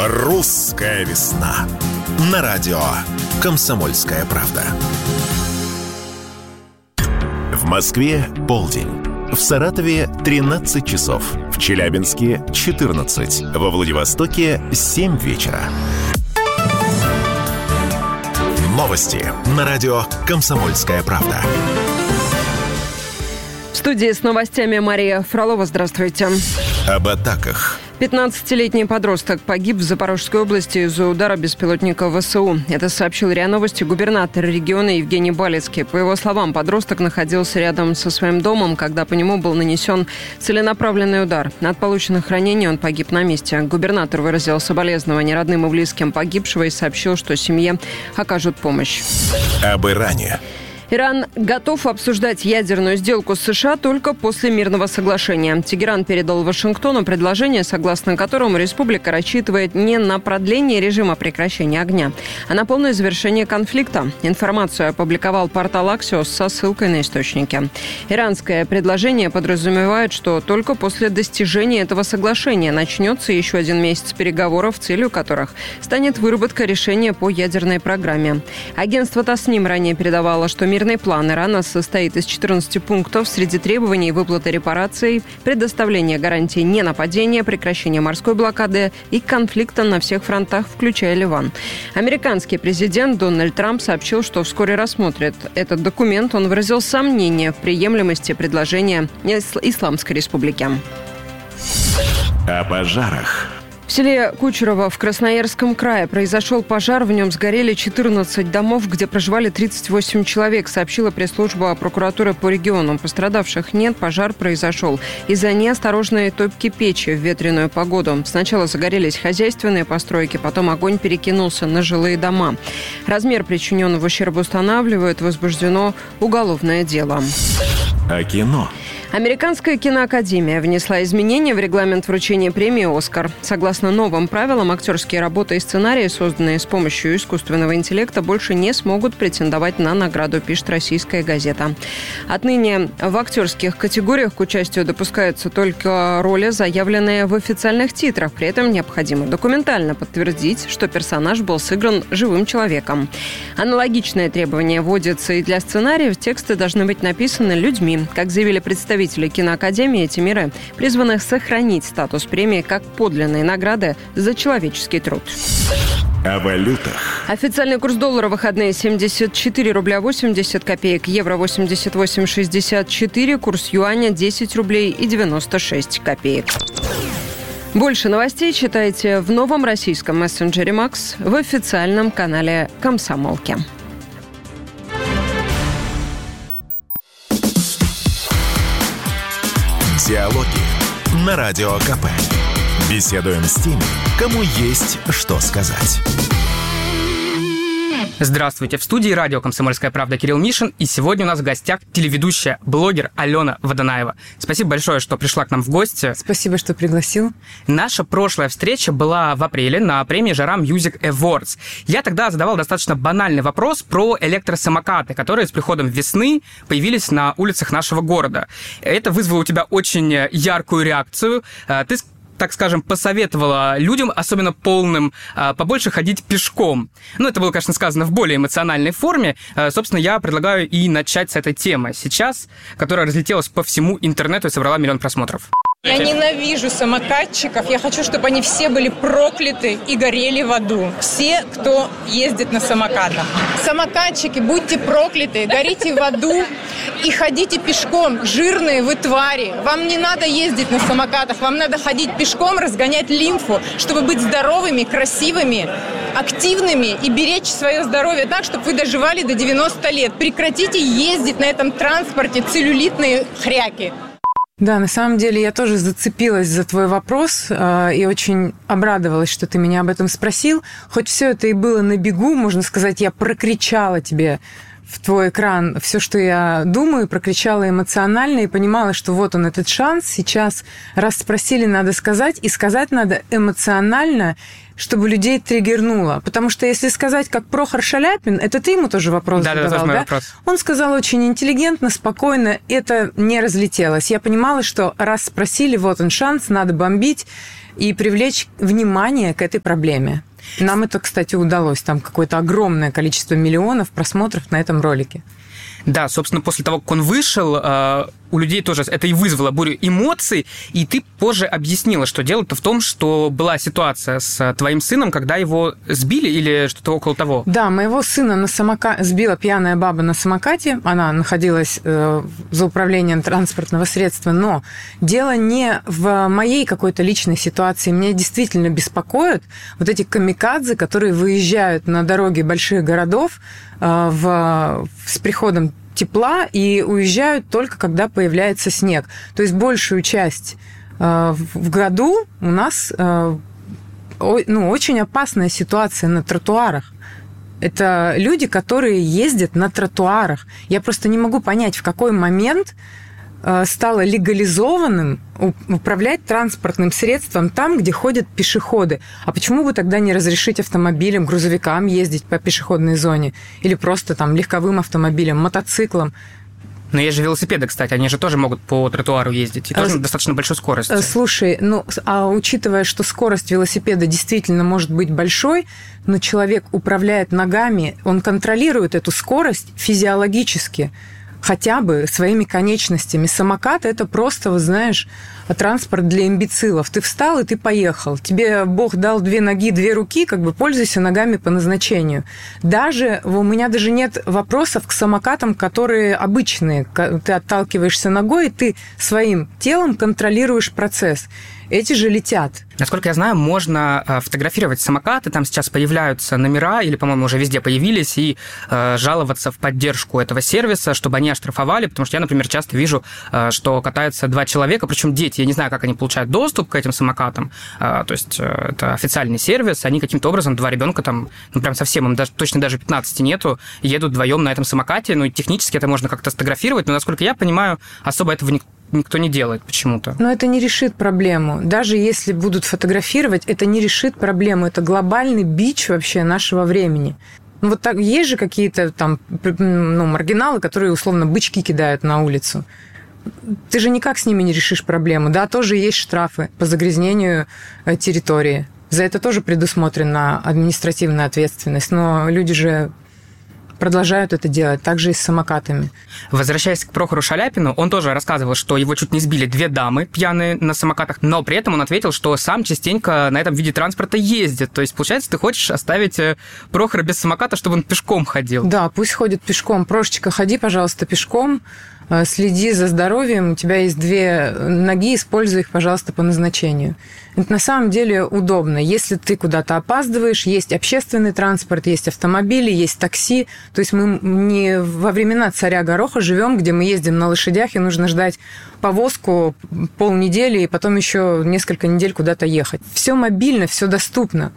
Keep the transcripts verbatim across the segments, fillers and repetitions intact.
«Русская весна» на радио «Комсомольская правда». В Москве полдень. В Саратове тринадцать часов. В Челябинске четырнадцать. Во Владивостоке семь вечера. Новости на радио «Комсомольская правда». В студии с новостями Мария Фролова. Здравствуйте. Об атаках. пятнадцатилетний подросток погиб в Запорожской области из-за удара беспилотника ВСУ. Это сообщил РИА Новости губернатор региона Евгений Балицкий. По его словам, подросток находился рядом со своим домом, когда по нему был нанесен целенаправленный удар. От полученных ранений он погиб на месте. Губернатор выразил соболезнования родным и близким погибшего и сообщил, что семье окажут помощь. Об Иране. Иран готов обсуждать ядерную сделку с США только после мирного соглашения. Тегеран передал Вашингтону предложение, согласно которому республика рассчитывает не на продление режима прекращения огня, а на полное завершение конфликта. Информацию опубликовал портал Axios со ссылкой на источники. Иранское предложение подразумевает, что только после достижения этого соглашения начнется еще один месяц переговоров, целью которых станет выработка решения по ядерной программе. Агентство Тасним ранее передавало, что мирный план Ирана состоит из четырнадцати пунктов. Среди требований выплаты репараций, предоставление гарантий ненападения, прекращение морской блокады и конфликта на всех фронтах, включая Ливан. Американский президент Дональд Трамп сообщил, что вскоре рассмотрит этот документ. Он выразил сомнения в приемлемости предложения Исламской Республики. О пожарах. В селе Кучерово в Красноярском крае произошел пожар. В нем сгорели четырнадцать домов, где проживали тридцать восемь человек, сообщила пресс-служба прокуратуры по региону. Пострадавших нет. Пожар произошел из-за неосторожной топки печи в ветреную погоду. Сначала загорелись хозяйственные постройки, потом огонь перекинулся на жилые дома. Размер причиненного ущерба устанавливают. Возбуждено уголовное дело. О кино. Американская киноакадемия внесла изменения в регламент вручения премии «Оскар». Согласно новым правилам, актерские работы и сценарии, созданные с помощью искусственного интеллекта, больше не смогут претендовать на награду, пишет «Российская газета». Отныне в актерских категориях к участию допускаются только роли, заявленные в официальных титрах. При этом необходимо документально подтвердить, что персонаж был сыгран живым человеком. Аналогичное требование вводится и для сценариев. Тексты должны быть написаны людьми. Как заявили представители киноакадемии, эти меры призваны сохранить статус премии как подлинные награды за человеческий труд. О валютах. Официальный курс доллара в выходные семьдесят четыре рубля восемьдесят копеек, евро восемьдесят восемь шестьдесят четыре, курс юаня десять рублей и девяносто шесть копеек. Больше новостей читайте в новом российском мессенджере Макс в официальном канале «Комсомолки». Диалоги на Радио КП. Беседуем с теми, кому есть что сказать. Здравствуйте. В студии радио «Комсомольская правда» Кирилл Мишин. И сегодня у нас в гостях телеведущая, блогер Алена Водонаева. Спасибо большое, что пришла к нам в гости. Спасибо, что пригласил. Наша прошлая встреча была в апреле на премии «Жара Music Awards». Я тогда задавал достаточно банальный вопрос про электросамокаты, которые с приходом весны появились на улицах нашего города. Это вызвало у тебя очень яркую реакцию. Ты, так скажем, посоветовала людям, особенно полным, побольше ходить пешком. Ну, это было, конечно, сказано в более эмоциональной форме. Собственно, я предлагаю и начать с этой темы сейчас, которая разлетелась по всему интернету и собрала миллион просмотров. Я ненавижу самокатчиков. Я хочу, чтобы они все были прокляты и горели в аду. Все, кто ездит на самокатах. Самокатчики, будьте прокляты, горите в аду и ходите пешком. Жирные вы твари. Вам не надо ездить на самокатах. Вам надо ходить пешком, разгонять лимфу, чтобы быть здоровыми, красивыми, активными и беречь свое здоровье так, чтобы вы доживали до девяноста лет. Прекратите ездить на этом транспорте, целлюлитные хряки. Да, на самом деле я тоже зацепилась за твой вопрос э, и очень обрадовалась, что ты меня об этом спросил. Хоть все это и было на бегу, можно сказать, я прокричала тебе, в твой экран все, что я думаю, прокричала эмоционально и понимала, что вот он, этот шанс. Сейчас, раз спросили, надо сказать, и сказать надо эмоционально, чтобы людей триггернуло. Потому что если сказать, как Прохор Шаляпин, это ты ему тоже вопрос да, задавал, да? Да, да? вопрос. Он сказал очень интеллигентно, спокойно, это не разлетелось. Я понимала, что раз спросили, вот он шанс, надо бомбить и привлечь внимание к этой проблеме. Нам это, кстати, удалось. Там какое-то огромное количество миллионов просмотров на этом ролике. Да, собственно, после того, как он вышел, у людей тоже это и вызвало бурю эмоций, и ты позже объяснила, что дело-то в том, что была ситуация с твоим сыном, когда его сбили или что-то около того. Да, моего сына на самока... сбила пьяная баба на самокате, она находилась э, за управлением транспортного средства, но дело не в моей какой-то личной ситуации, меня действительно беспокоят вот эти камикадзе, которые выезжают на дороги больших городов э, в... с приходом тепла и уезжают только когда появляется снег. То есть большую часть э, в году у нас э, о, ну, очень опасная ситуация на тротуарах. Это люди, которые ездят на тротуарах. Я просто не могу понять, в какой момент э, стало легализованным управлять транспортным средством там, где ходят пешеходы. А почему бы тогда не разрешить автомобилям, грузовикам ездить по пешеходной зоне? Или просто там легковым автомобилям, мотоциклам? Но есть же велосипеды, кстати, они же тоже могут по тротуару ездить, и тоже а, достаточно большой скорости. Слушай, ну, а учитывая, что скорость велосипеда действительно может быть большой, но человек управляет ногами, он контролирует эту скорость физиологически, хотя бы своими конечностями. Самокат – это просто, вы знаешь, транспорт для имбецилов. Ты встал, и ты поехал. Тебе Бог дал две ноги, две руки, как бы пользуйся ногами по назначению. Даже, у меня даже нет вопросов к самокатам, которые обычные. Ты отталкиваешься ногой, и ты своим телом контролируешь процесс. Эти же летят. Насколько я знаю, можно фотографировать самокаты, там сейчас появляются номера, или, по-моему, уже везде появились, и э, жаловаться в поддержку этого сервиса, чтобы они оштрафовали, потому что я, например, часто вижу, э, что катаются два человека, причем дети, я не знаю, как они получают доступ к этим самокатам, э, то есть э, это официальный сервис, они каким-то образом, два ребенка там, ну, прям совсем, им даже, точно даже пятнадцати нету, едут вдвоем на этом самокате, ну, и технически это можно как-то сфотографировать, но, насколько я понимаю, особо этого никто никто не делает почему-то. Но это не решит проблему. Даже если будут фотографировать, это не решит проблему. Это глобальный бич вообще нашего времени. Ну, вот так есть же какие-то там, ну, маргиналы, которые условно бычки кидают на улицу. Ты же никак с ними не решишь проблему. Да, тоже есть штрафы по загрязнению территории. За это тоже предусмотрена административная ответственность. Но люди же продолжают это делать, также и с самокатами. Возвращаясь к Прохору Шаляпину, он тоже рассказывал, что его чуть не сбили две дамы пьяные на самокатах, но при этом он ответил, что сам частенько на этом виде транспорта ездит. То есть, получается, ты хочешь оставить Прохора без самоката, чтобы он пешком ходил? Да, пусть ходит пешком. Прошечка, ходи, пожалуйста, пешком. Следи за здоровьем, у тебя есть две ноги, используй их, пожалуйста, по назначению. Это на самом деле удобно. Если ты куда-то опаздываешь, есть общественный транспорт, есть автомобили, есть такси. То есть мы не во времена царя Гороха живем, где мы ездим на лошадях, и нужно ждать повозку полнедели, и потом еще несколько недель куда-то ехать. Все мобильно, все доступно.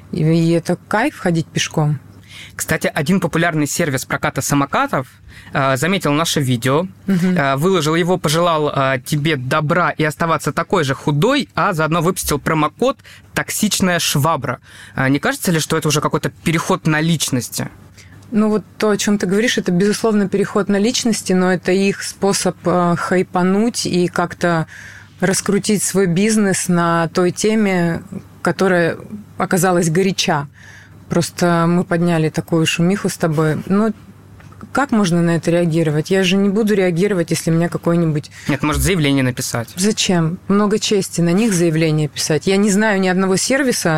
И это кайф ходить пешком. Кстати, один популярный сервис проката самокатов э, заметил наше видео, угу. э, выложил его, пожелал э, тебе добра и оставаться такой же худой, а заодно выпустил промокод «Токсичная швабра». Э, не кажется ли, что это уже какой-то переход на личности? Ну вот то, о чем ты говоришь, это, безусловно, переход на личности, но это их способ э, хайпануть и как-то раскрутить свой бизнес на той теме, которая оказалась горяча. Просто мы подняли такую шумиху с тобой. Ну, как можно на это реагировать? Я же не буду реагировать, если меня какой-нибудь... Нет, может, заявление написать. Зачем? Много чести на них заявление писать. Я не знаю ни одного сервиса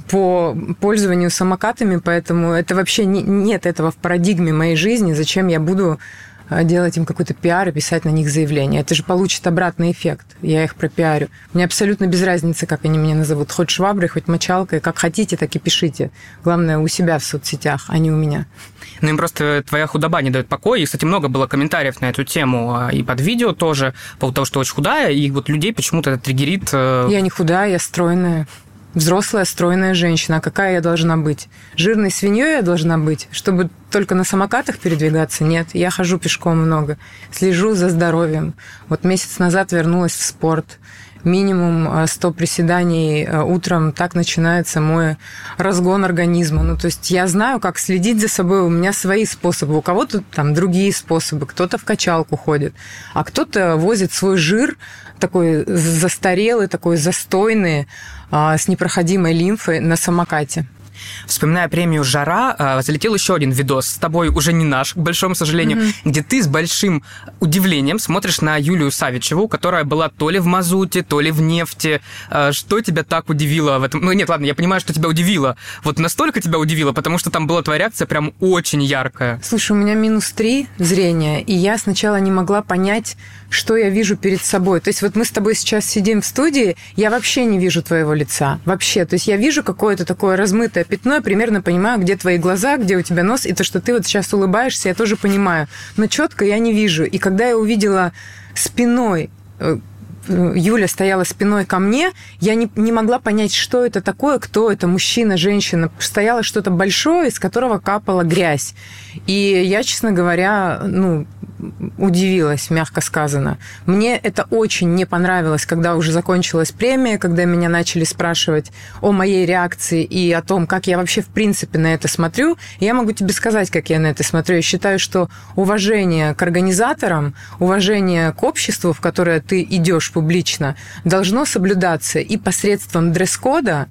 по пользованию самокатами, поэтому это вообще не, нет этого в парадигме моей жизни. Зачем я буду делать им какой-то пиар и писать на них заявление? Это же получит обратный эффект. Я их пропиарю. Мне абсолютно без разницы, как они меня назовут. Хоть шваброй, хоть мочалкой. Как хотите, так и пишите. Главное, у себя в соцсетях, а не у меня. Ну, им просто твоя худоба не дает покоя. И, кстати, много было комментариев на эту тему и под видео тоже, по поводу того, что очень худая, и вот людей почему-то это триггерит. Я не худая, я стройная. взрослая, стройная женщина. А какая я должна быть? Жирной свиньей я должна быть, чтобы только на самокатах передвигаться? Нет, я хожу пешком много, слежу за здоровьем. Вот месяц назад вернулась в спорт. Минимум сто приседаний утром, так начинается мой разгон организма. Ну, то есть я знаю, как следить за собой, у меня свои способы, у кого-то там другие способы, кто-то в качалку ходит, а кто-то возит свой жир такой застарелый, такой застойный, с непроходимой лимфой на самокате. Вспоминая премию «Жара», залетел еще один видос с тобой, уже не наш, к большому сожалению, mm-hmm. где ты с большим удивлением смотришь на Юлию Савичеву, которая была то ли в мазуте, то ли в нефти. Что тебя так удивило в этом? Ну, нет, ладно, я понимаю, что тебя удивило. Вот настолько тебя удивило, потому что там была твоя реакция прям очень яркая. Слушай, у меня минус три зрения, и я сначала не могла понять, что я вижу перед собой. То есть вот мы с тобой сейчас сидим в студии, я вообще не вижу твоего лица. Вообще. То есть я вижу какое-то такое размытое пятно, я примерно понимаю, где твои глаза, где у тебя нос, и то, что ты вот сейчас улыбаешься, я тоже понимаю. Но четко я не вижу. И когда я увидела спиной, Юля стояла спиной ко мне, я не, не могла понять, что это такое, кто это, мужчина, женщина. Стояло что-то большое, из которого капала грязь. И я, честно говоря, ну, удивилась, мягко сказано. Мне это очень не понравилось, когда уже закончилась премия, когда меня начали спрашивать о моей реакции и о том, как я вообще в принципе на это смотрю. Я могу тебе сказать, как я на это смотрю. Я считаю, что уважение к организаторам, уважение к обществу, в которое ты идешь публично, должно соблюдаться и посредством дресс-кода,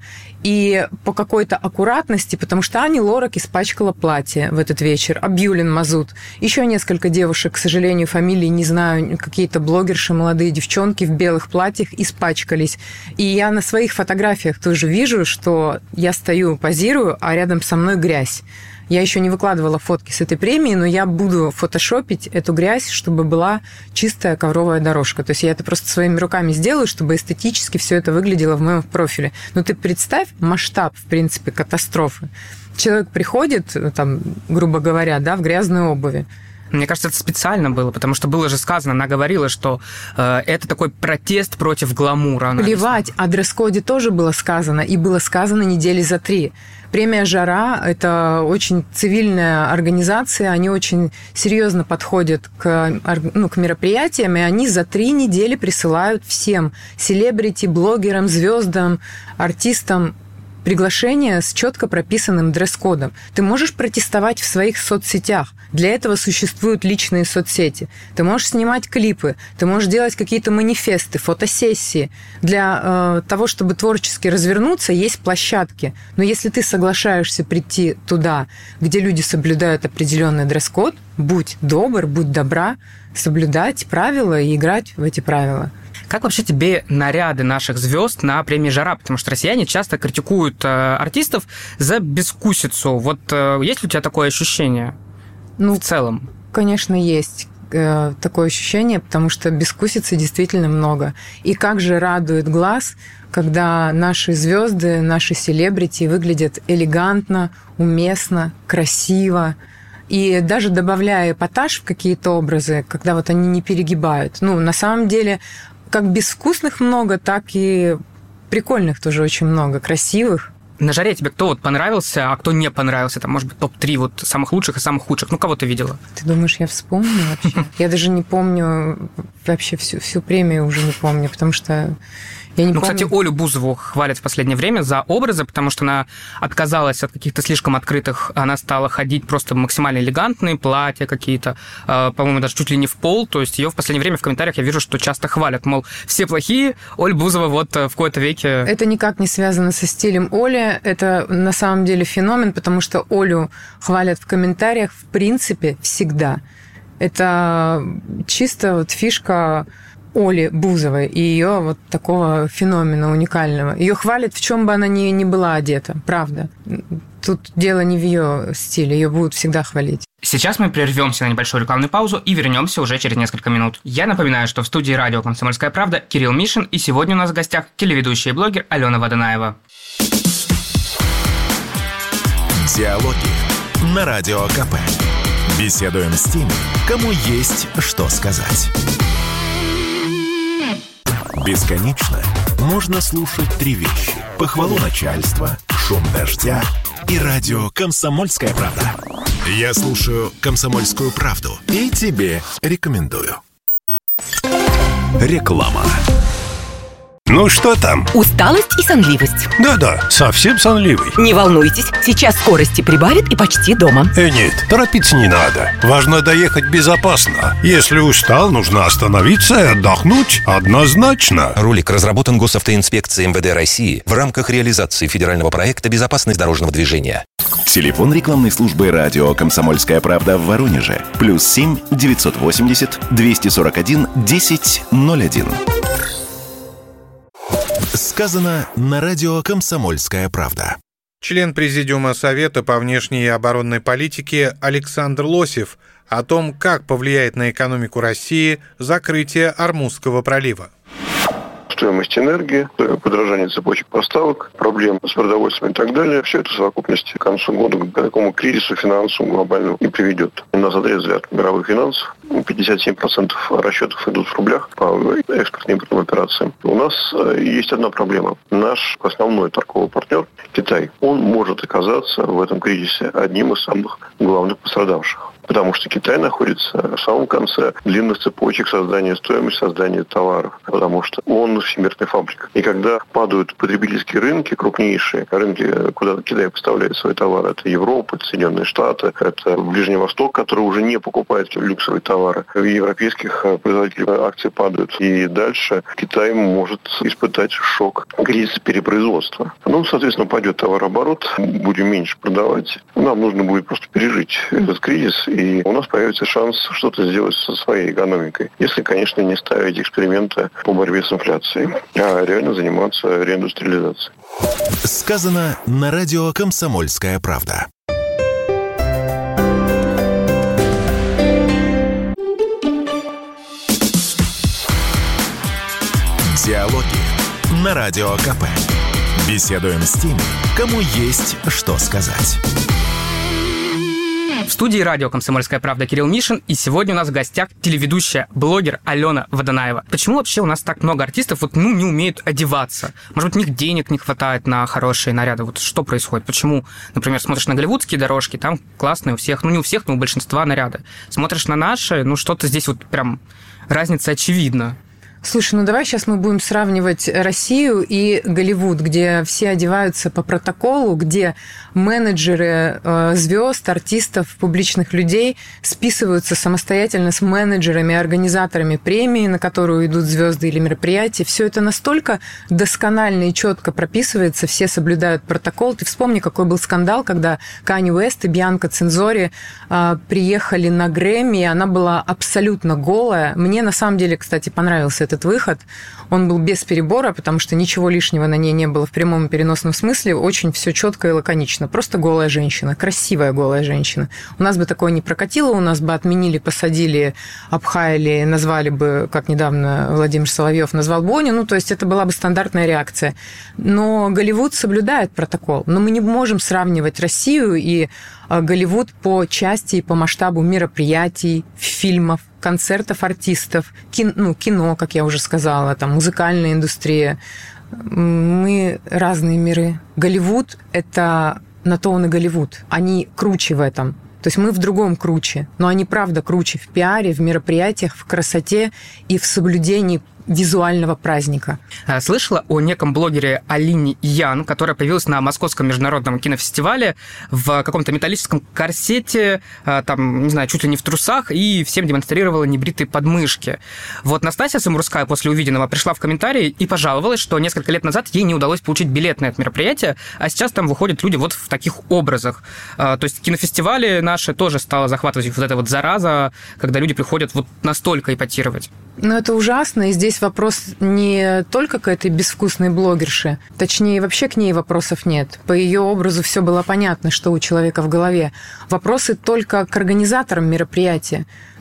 и по какой-то аккуратности, потому что Ани Лорак испачкала платье в этот вечер, а Бьюлин мазут. Еще несколько девушек, к сожалению, фамилии не знаю, какие-то блогерши, молодые девчонки в белых платьях испачкались. И я на своих фотографиях тоже вижу, что я стою, позирую, а рядом со мной грязь. Я еще не выкладывала фотки с этой премии, но я буду фотошопить эту грязь, чтобы была чистая ковровая дорожка. То есть я это просто своими руками сделаю, чтобы эстетически все это выглядело в моем профиле. Но ты представь масштаб, в принципе, катастрофы. Человек приходит, там, грубо говоря, да, в грязной обуви. Мне кажется, это специально было, потому что было же сказано, она говорила, что э, это такой протест против гламура. Плевать, о дресс-коде тоже было сказано, и было сказано недели за три. Премия «Жара» — это очень цивильная организация, они очень серьезно подходят к, ну, к мероприятиям, и они за три недели присылают всем селебрити, блогерам, звездам, артистам приглашение с четко прописанным дресс-кодом. Ты можешь протестовать в своих соцсетях. Для этого существуют личные соцсети. Ты можешь снимать клипы, ты можешь делать какие-то манифесты, фотосессии. Для э, того, чтобы творчески развернуться, есть площадки. Но если ты соглашаешься прийти туда, где люди соблюдают определенный дресс-код, будь добр, будь добра, соблюдать правила и играть в эти правила. Как вообще тебе наряды наших звезд на премии «Жара»? Потому что россияне часто критикуют э, артистов за безвкусицу. Вот э, есть ли у тебя такое ощущение? Ну, в целом? Конечно, есть э, такое ощущение, потому что безвкусицы действительно много. И как же радует глаз, когда наши звезды, наши селебрити выглядят элегантно, уместно, красиво. И даже добавляя эпатаж в какие-то образы, когда вот они не перегибают. Ну, на самом деле, как безвкусных много, так и прикольных тоже очень много, красивых. На «Жаре» тебе кто вот понравился, а кто не понравился? Там, может быть, топ три вот самых лучших и самых худших. Ну, кого ты видела? Ты думаешь, я вспомню вообще? Я даже не помню, вообще всю, всю премию уже не помню, потому что я не ну, помню. Кстати, Олю Бузову хвалят в последнее время за образы, потому что она отказалась от каких-то слишком открытых, она стала ходить просто максимально элегантные платья какие-то, по-моему, даже чуть ли не в пол, то есть ее в последнее время в комментариях я вижу, что часто хвалят, мол, все плохие, Оля Бузова вот в кои-то веке... Это никак не связано со стилем Оли, это на самом деле феномен, потому что Олю хвалят в комментариях в принципе всегда. Это чисто вот фишка Оли Бузовой и ее вот такого феномена уникального. Ее хвалят, в чем бы она ни, ни была одета, правда. Тут дело не в ее стиле, ее будут всегда хвалить. Сейчас мы прервемся на небольшую рекламную паузу и вернемся уже через несколько минут. Я напоминаю, что в студии радио «Комсомольская правда» Кирилл Мишин, и сегодня у нас в гостях телеведущая и блогер Алена Водонаева. Диалоги на Радио КП. Беседуем с теми, кому есть что сказать. Бесконечно можно слушать три вещи: похвалу начальства, шум дождя и радио «Комсомольская правда». Я слушаю «Комсомольскую правду» и тебе рекомендую. Реклама. Ну что там? Усталость и сонливость. Да-да, совсем сонливый. Не волнуйтесь, сейчас скорости прибавит и почти дома. Э, нет, торопиться не надо. Важно доехать безопасно. Если устал, нужно остановиться и отдохнуть однозначно. Ролик разработан Госавтоинспекцией эм вэ дэ России в рамках реализации федерального проекта «Безопасность дорожного движения». Телефон рекламной службы радио «Комсомольская правда» в Воронеже. Плюс семь девятьсот восемьдесят двести сорок один десять ноль один. Сказано на радио «Комсомольская правда». Член Президиума Совета по внешней и оборонной политике Александр Лосев о том, как повлияет на экономику России закрытие Ормузского пролива. Стоимость энергии, подорожание цепочек поставок, проблемы с продовольствием и так далее. Все это в совокупности к концу года к такому кризису финансовому глобальному не приведет. Нас отрезали от мировых финансов. пятьдесят семь процентов расчетов идут в рублях по экспортно-импортным операциям. У нас есть одна проблема. Наш основной торговый партнер, Китай, он может оказаться в этом кризисе одним из самых главных пострадавших. Потому что Китай находится в самом конце длинных цепочек создания стоимости, создания товаров. Потому что он всемирная фабрика. И когда падают потребительские рынки, крупнейшие рынки, куда Китай поставляет свои товары, это Европа, это Соединенные Штаты, это Ближний Восток, который уже не покупает люксовые товары. У европейских производителей акции падают. И дальше Китай может испытать шок кризиса перепроизводства. Ну, соответственно, пойдет товарооборот, будем меньше продавать. Нам нужно будет просто пережить этот кризис, и у нас появится шанс что-то сделать со своей экономикой. Если, конечно, не ставить эксперименты по борьбе с инфляцией, а реально заниматься реиндустриализацией. Сказано на радио «Комсомольская правда». Диалоги на Радио КП. Беседуем с теми, кому есть что сказать. В студии радио «Комсомольская правда» Кирилл Мишин, и сегодня у нас в гостях телеведущая, блогер Алена Водонаева. Почему вообще у нас так много артистов вот, ну, не умеют одеваться? Может быть, у них денег не хватает на хорошие наряды? Вот что происходит? Почему, например, смотришь на голливудские дорожки, там классные у всех, ну не у всех, но у большинства наряды. Смотришь на наши, ну что-то здесь вот прям разница очевидна. Слушай, ну давай сейчас мы будем сравнивать Россию и Голливуд, где все одеваются по протоколу, где менеджеры э, звезд, артистов, публичных людей списываются самостоятельно с менеджерами, организаторами премии, на которую идут звезды или мероприятия. Все это настолько досконально и четко прописывается, все соблюдают протокол. Ты вспомни, какой был скандал, когда Канье Уэст и Бьянка Цензори э, приехали на Грэмми, и она была абсолютно голая. Мне на самом деле, кстати, понравился этот выход. Он был без перебора, потому что ничего лишнего на ней не было в прямом и переносном смысле. Очень все четко и лаконично. Просто голая женщина, красивая голая женщина. У нас бы такое не прокатило, у нас бы отменили, посадили, обхаяли, назвали бы, как недавно Владимир Соловьев назвал Бонни. Ну, то есть это была бы стандартная реакция. Но Голливуд соблюдает протокол. Но мы не можем сравнивать Россию и Голливуд по части и по масштабу мероприятий, фильмов, концертов артистов, кино, ну, кино, как я уже сказала, там, музыкальная индустрия. Мы разные миры. Голливуд – это на то он и Голливуд. Они круче в этом. То есть мы в другом круче. Но они, правда, круче в пиаре, в мероприятиях, в красоте и в соблюдении визуального праздника. Слышала о неком блогере Алине Ян, которая появилась на Московском международном кинофестивале в каком-то металлическом корсете, там, не знаю, чуть ли не в трусах, и всем демонстрировала небритые подмышки. Вот Настасья Самурская после увиденного пришла в комментарии и пожаловалась, что несколько лет назад ей не удалось получить билет на это мероприятие, а сейчас там выходят люди вот в таких образах. То есть кинофестивали наши тоже стало захватывать вот эта вот зараза, когда люди приходят вот настолько эпатировать. Ну, это ужасно, и здесь вопрос не только к этой безвкусной блогерше, точнее, вообще к ней вопросов нет. По ее образу все было понятно, что у человека в голове. Вопросы только к организаторам мероприятия.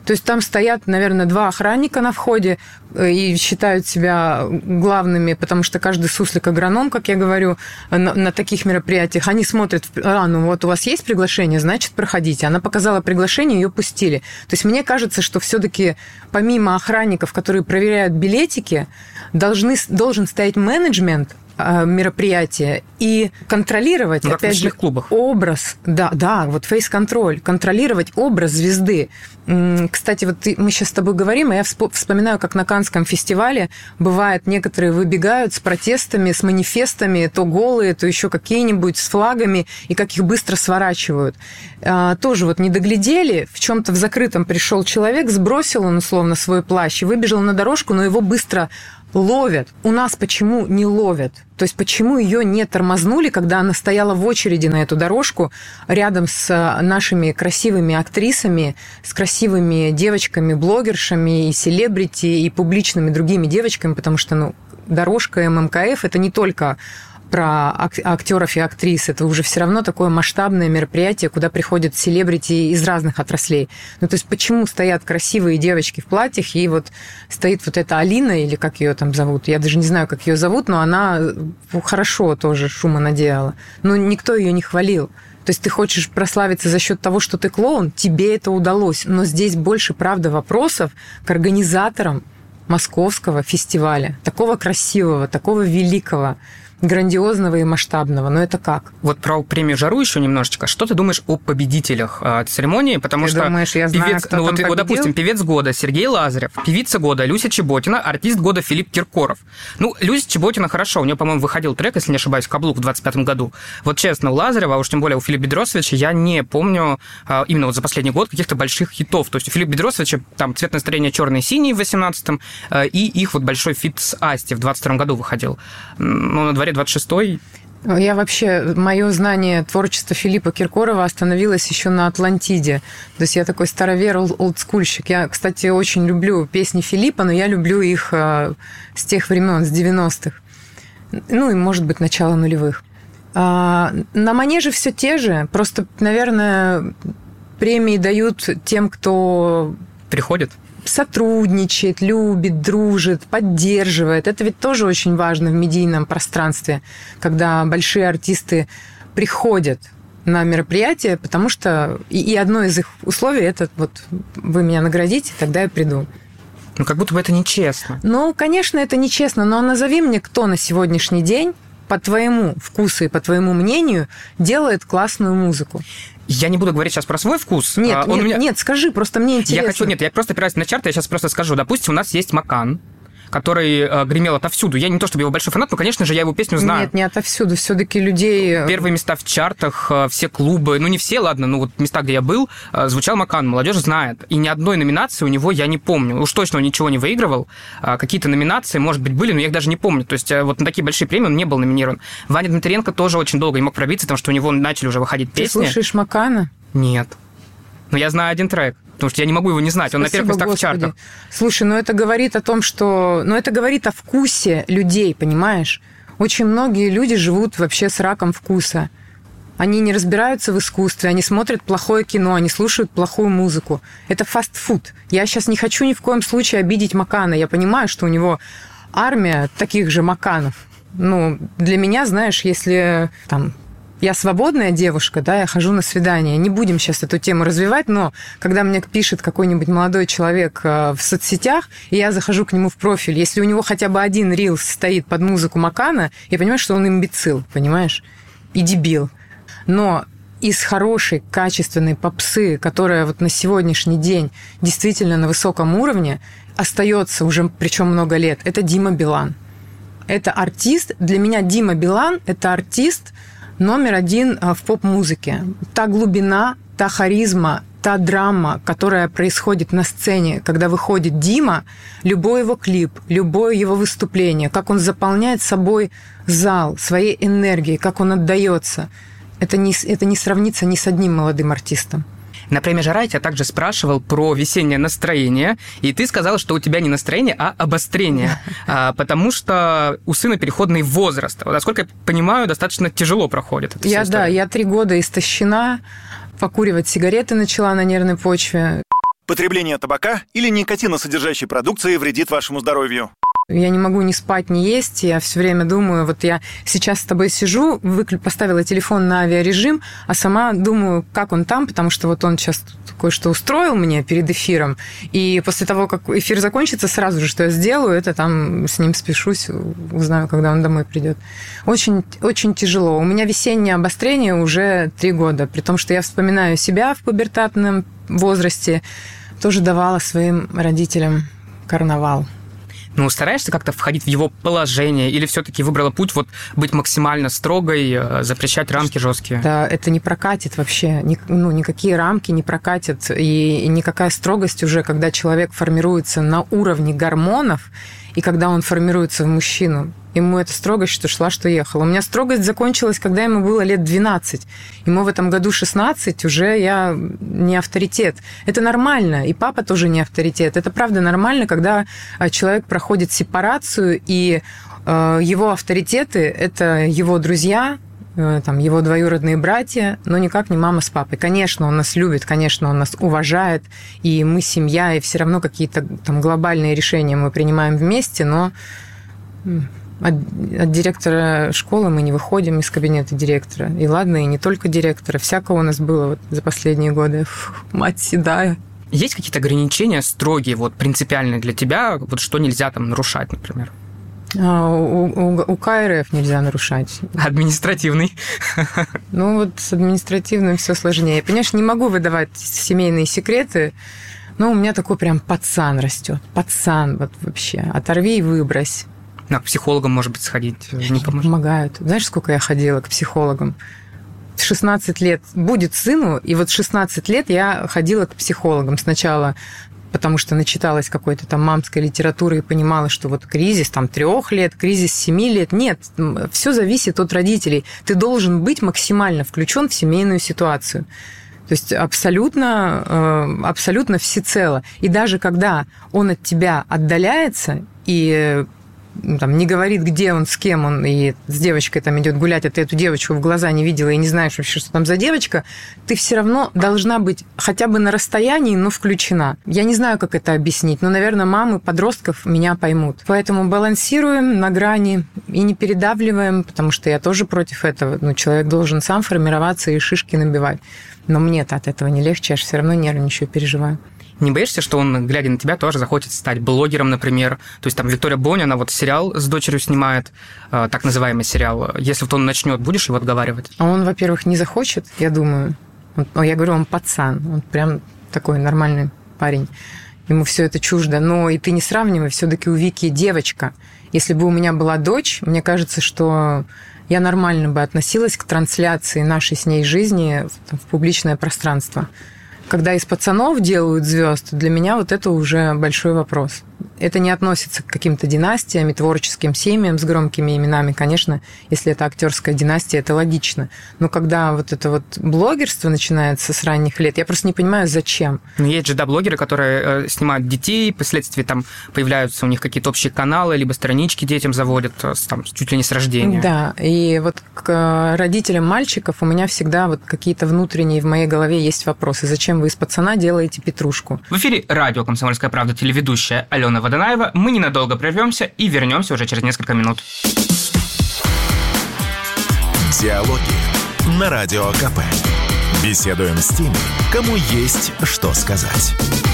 То есть там стоят, наверное, два охранника на входе и считают себя главными, потому что каждый суслик агроном, как я говорю, на, на таких мероприятиях. Они смотрят, а, ну вот у вас есть приглашение, значит, проходите. Она показала приглашение, ее пустили. То есть мне кажется, что все-таки помимо охранников, которые проверяют билетики, должны, должен стоять менеджмент мероприятия и контролировать, ну, опять же, клубах. образ, да, да, вот фейс-контроль, контролировать образ звезды. Кстати, вот ты, мы сейчас с тобой говорим, и я вспоминаю, как на Каннском фестивале бывает, некоторые выбегают с протестами, с манифестами, то голые, то еще какие-нибудь, с флагами, и как их быстро сворачивают. Тоже вот не доглядели, в чем-то в закрытом пришел человек, сбросил он условно свой плащ и выбежал на дорожку, но его быстро ловят. У нас почему не ловят? То есть почему ее не тормознули, когда она стояла в очереди на эту дорожку рядом с нашими красивыми актрисами, с красивыми девочками, блогершами и селебрити, и публичными другими девочками, потому что, ну, дорожка эм эм ка эф – это не только про актеров и актрис, это уже все равно такое масштабное мероприятие, куда приходят селебрити из разных отраслей. Ну, то есть почему стоят красивые девочки в платьях, и вот стоит вот эта Алина, или как ее там зовут, я даже не знаю, как ее зовут, но она хорошо тоже шума наделала. Но никто ее не хвалил. То есть ты хочешь прославиться за счет того, что ты клоун, тебе это удалось. Но здесь больше, правда, вопросов к организаторам московского фестиваля. Такого красивого, такого великого, грандиозного и масштабного. Но это как? Вот про премию «Жару» еще немножечко. Что ты думаешь о победителях э, церемонии? Потому ты что думаешь, я знаю, певец, кто ну, там вот, вот, допустим, певец года Сергей Лазарев, певица года Люся Чеботина, артист года Филипп Киркоров. Ну, Люся Чеботина хорошо, у нее, по-моему, выходил трек, если не ошибаюсь, «Каблук» в двадцать пятом году. Вот честно, у Лазарева, а уж тем более у Филиппа Бедросовича, я не помню э, именно вот за последний год каких-то больших хитов. То есть у Филиппа Бедросовича там «Цвет настроения черный и синий» в восемнадцатом, э, и их вот большой фит с Асти в двадцать втором году выходил. Ну, на дворе двадцать шестой. Я вообще, мое знание творчества Филиппа Киркорова остановилось еще на «Атлантиде». То есть я такой старовер, олдскульщик. Я, кстати, очень люблю песни Филиппа, но я люблю их с тех времен, с девяностых. Ну, и, может быть, начала нулевых. На манеже все те же. Просто, наверное, премии дают тем, кто... Приходит? Сотрудничает, любит, дружит, поддерживает. Это ведь тоже очень важно в медийном пространстве, когда большие артисты приходят на мероприятие, потому что и, и одно из их условий – это вот вы меня наградите, тогда я приду. Ну, как будто бы это нечестно. Ну, конечно, это нечестно, но назови мне, кто на сегодняшний день, по твоему вкусу и по твоему мнению, делает классную музыку. Я не буду говорить сейчас про свой вкус. Нет, Он нет, меня... нет, скажи, просто мне интересно. Я хочу, нет, я просто опираюсь на чарты, я сейчас просто скажу. Допустим, у нас есть Макан, который э, гремел отовсюду. Я не то чтобы его большой фанат, но, конечно же, я его песню знаю. Нет, не отовсюду. Все-таки людей... Первые места в чартах, э, все клубы, ну не все, ладно, ну вот места, где я был, э, звучал Макан, молодежь знает. И ни одной номинации у него я не помню. Уж точно он ничего не выигрывал. Э, какие-то номинации, может быть, были, но я их даже не помню. То есть э, вот на такие большие премии он не был номинирован. Ваня Дмитренко тоже очень долго не мог пробиться, потому что у него начали уже выходить песни. Ты слушаешь Макана? Нет. Но я знаю один трек. Потому что я не могу его не знать, он Спасибо, на первых местах Господи. в чартах. Слушай, ну это говорит о том, что... Ну это говорит о вкусе людей, понимаешь? Очень многие люди живут вообще с раком вкуса. Они не разбираются в искусстве, они смотрят плохое кино, они слушают плохую музыку. Это фастфуд. Я сейчас не хочу ни в коем случае обидеть Макана. Я понимаю, что у него армия таких же Маканов. Ну, для меня, знаешь, если там... Я свободная девушка, да, я хожу на свидание. Не будем сейчас эту тему развивать, но когда мне пишет какой-нибудь молодой человек в соцсетях, и я захожу к нему в профиль, если у него хотя бы один рилс стоит под музыку Макана, я понимаю, что он имбецил, понимаешь? И дебил. Но из хорошей, качественной попсы, которая вот на сегодняшний день действительно на высоком уровне, остается уже, причем много лет, это Дима Билан. Это артист. Для меня Дима Билан – это артист номер один в поп-музыке. Та глубина, та харизма, та драма, которая происходит на сцене, когда выходит Дима, любой его клип, любое его выступление, как он заполняет собой зал, своей энергией, как он отдается, это не, это не сравнится ни с одним молодым артистом. На премии «Жара» я тебя также спрашивал про весеннее настроение, и ты сказала, что у тебя не настроение, а обострение, потому что у сына переходный возраст. Насколько я понимаю, достаточно тяжело проходит эта я, вся история. Да, я три года истощена, покуривать сигареты начала на нервной почве. Потребление табака или никотиносодержащей продукции вредит вашему здоровью. Я не могу ни спать, ни есть. Я все время думаю, вот я сейчас с тобой сижу, выклю... поставила телефон на авиарежим, а сама думаю, как он там, потому что вот он сейчас кое-что устроил мне перед эфиром. И после того, как эфир закончится, сразу же, что я сделаю, это там с ним спешусь, узнаю, когда он домой придет. Очень, очень тяжело. У меня весеннее обострение уже три года, при том, что я вспоминаю себя в пубертатном возрасте, тоже давала своим родителям карнавал. Ну, стараешься как-то входить в его положение или все-таки выбрала путь вот быть максимально строгой, запрещать рамки жесткие? Да, это не прокатит вообще. Ну, никакие рамки не прокатят. И, и никакая строгость уже, когда человек формируется на уровне гормонов, и когда он формируется в мужчину, ему эта строгость, что шла, что ехала. У меня строгость закончилась, когда ему было лет двенадцать. Ему в этом году шестнадцать, уже я не авторитет. Это нормально, и папа тоже не авторитет. Это правда нормально, когда человек проходит сепарацию, и э, его авторитеты – это его друзья, э, там, его двоюродные братья, но никак не мама с папой. Конечно, он нас любит, конечно, он нас уважает, и мы семья, и все равно какие-то там глобальные решения мы принимаем вместе, но... От, от директора школы мы не выходим из кабинета директора. И ладно, и не только директора. Всякого у нас было вот за последние годы. Фух, мать седая. Есть какие-то ограничения строгие, вот, принципиальные для тебя, вот, что нельзя там нарушать, например? А, у, у, у КРФ нельзя нарушать. Административный? Ну вот с административным все сложнее. Понимаешь, не могу выдавать семейные секреты, но у меня такой прям пацан растет. Пацан вот вообще. Оторви и выбрось. На, к психологам, может быть, сходить не поможет? Помогают. Знаешь, сколько я ходила к психологам? В шестнадцать лет будет сыну, и вот в шестнадцать лет я ходила к психологам. Сначала потому что начиталась какой-то там мамской литературы и понимала, что вот кризис там трех лет, кризис семи лет. Нет, все зависит от родителей. Ты должен быть максимально включен в семейную ситуацию. То есть абсолютно, абсолютно всецело. И даже когда он от тебя отдаляется и там, не говорит, где он, с кем он, и с девочкой там идет гулять, а ты эту девочку в глаза не видела и не знаешь вообще, что там за девочка, ты все равно должна быть хотя бы на расстоянии, но включена. Я не знаю, как это объяснить, но, наверное, мамы подростков меня поймут. Поэтому балансируем на грани и не передавливаем, потому что я тоже против этого. Ну, человек должен сам формироваться и шишки набивать. Но мне-то от этого не легче, я же все равно нервничаю, переживаю. Не боишься, что он, глядя на тебя, тоже захочет стать блогером, например? То есть там Виктория Боня, она вот сериал с дочерью снимает, так называемый сериал. Если вот он начнет, будешь его отговаривать? А он, во-первых, не захочет, я думаю. Он, я говорю, он пацан, он прям такой нормальный парень. Ему все это чуждо. Но и ты не сравнивай, все-таки у Вики девочка. Если бы у меня была дочь, мне кажется, что я нормально бы относилась к трансляции нашей с ней жизни в, в публичное пространство. Когда из пацанов делают звезд, для меня вот это уже большой вопрос. Это не относится к каким-то династиям и творческим семьям с громкими именами. Конечно, если это актерская династия, это логично. Но когда вот это вот блогерство начинается с ранних лет, я просто не понимаю, зачем. Ну, есть же, да, блогеры, которые снимают детей, впоследствии там появляются у них какие-то общие каналы, либо странички детям заводят, там, чуть ли не с рождения. Да, и вот к родителям мальчиков у меня всегда вот какие-то внутренние в моей голове есть вопросы. Зачем вы из пацана делаете петрушку? В эфире радио «Комсомольская правда», телеведущая Алена Водонаева. Мы ненадолго прервемся и вернемся уже через несколько минут. Диалоги на Радио КП. Беседуем с теми, кому есть что сказать.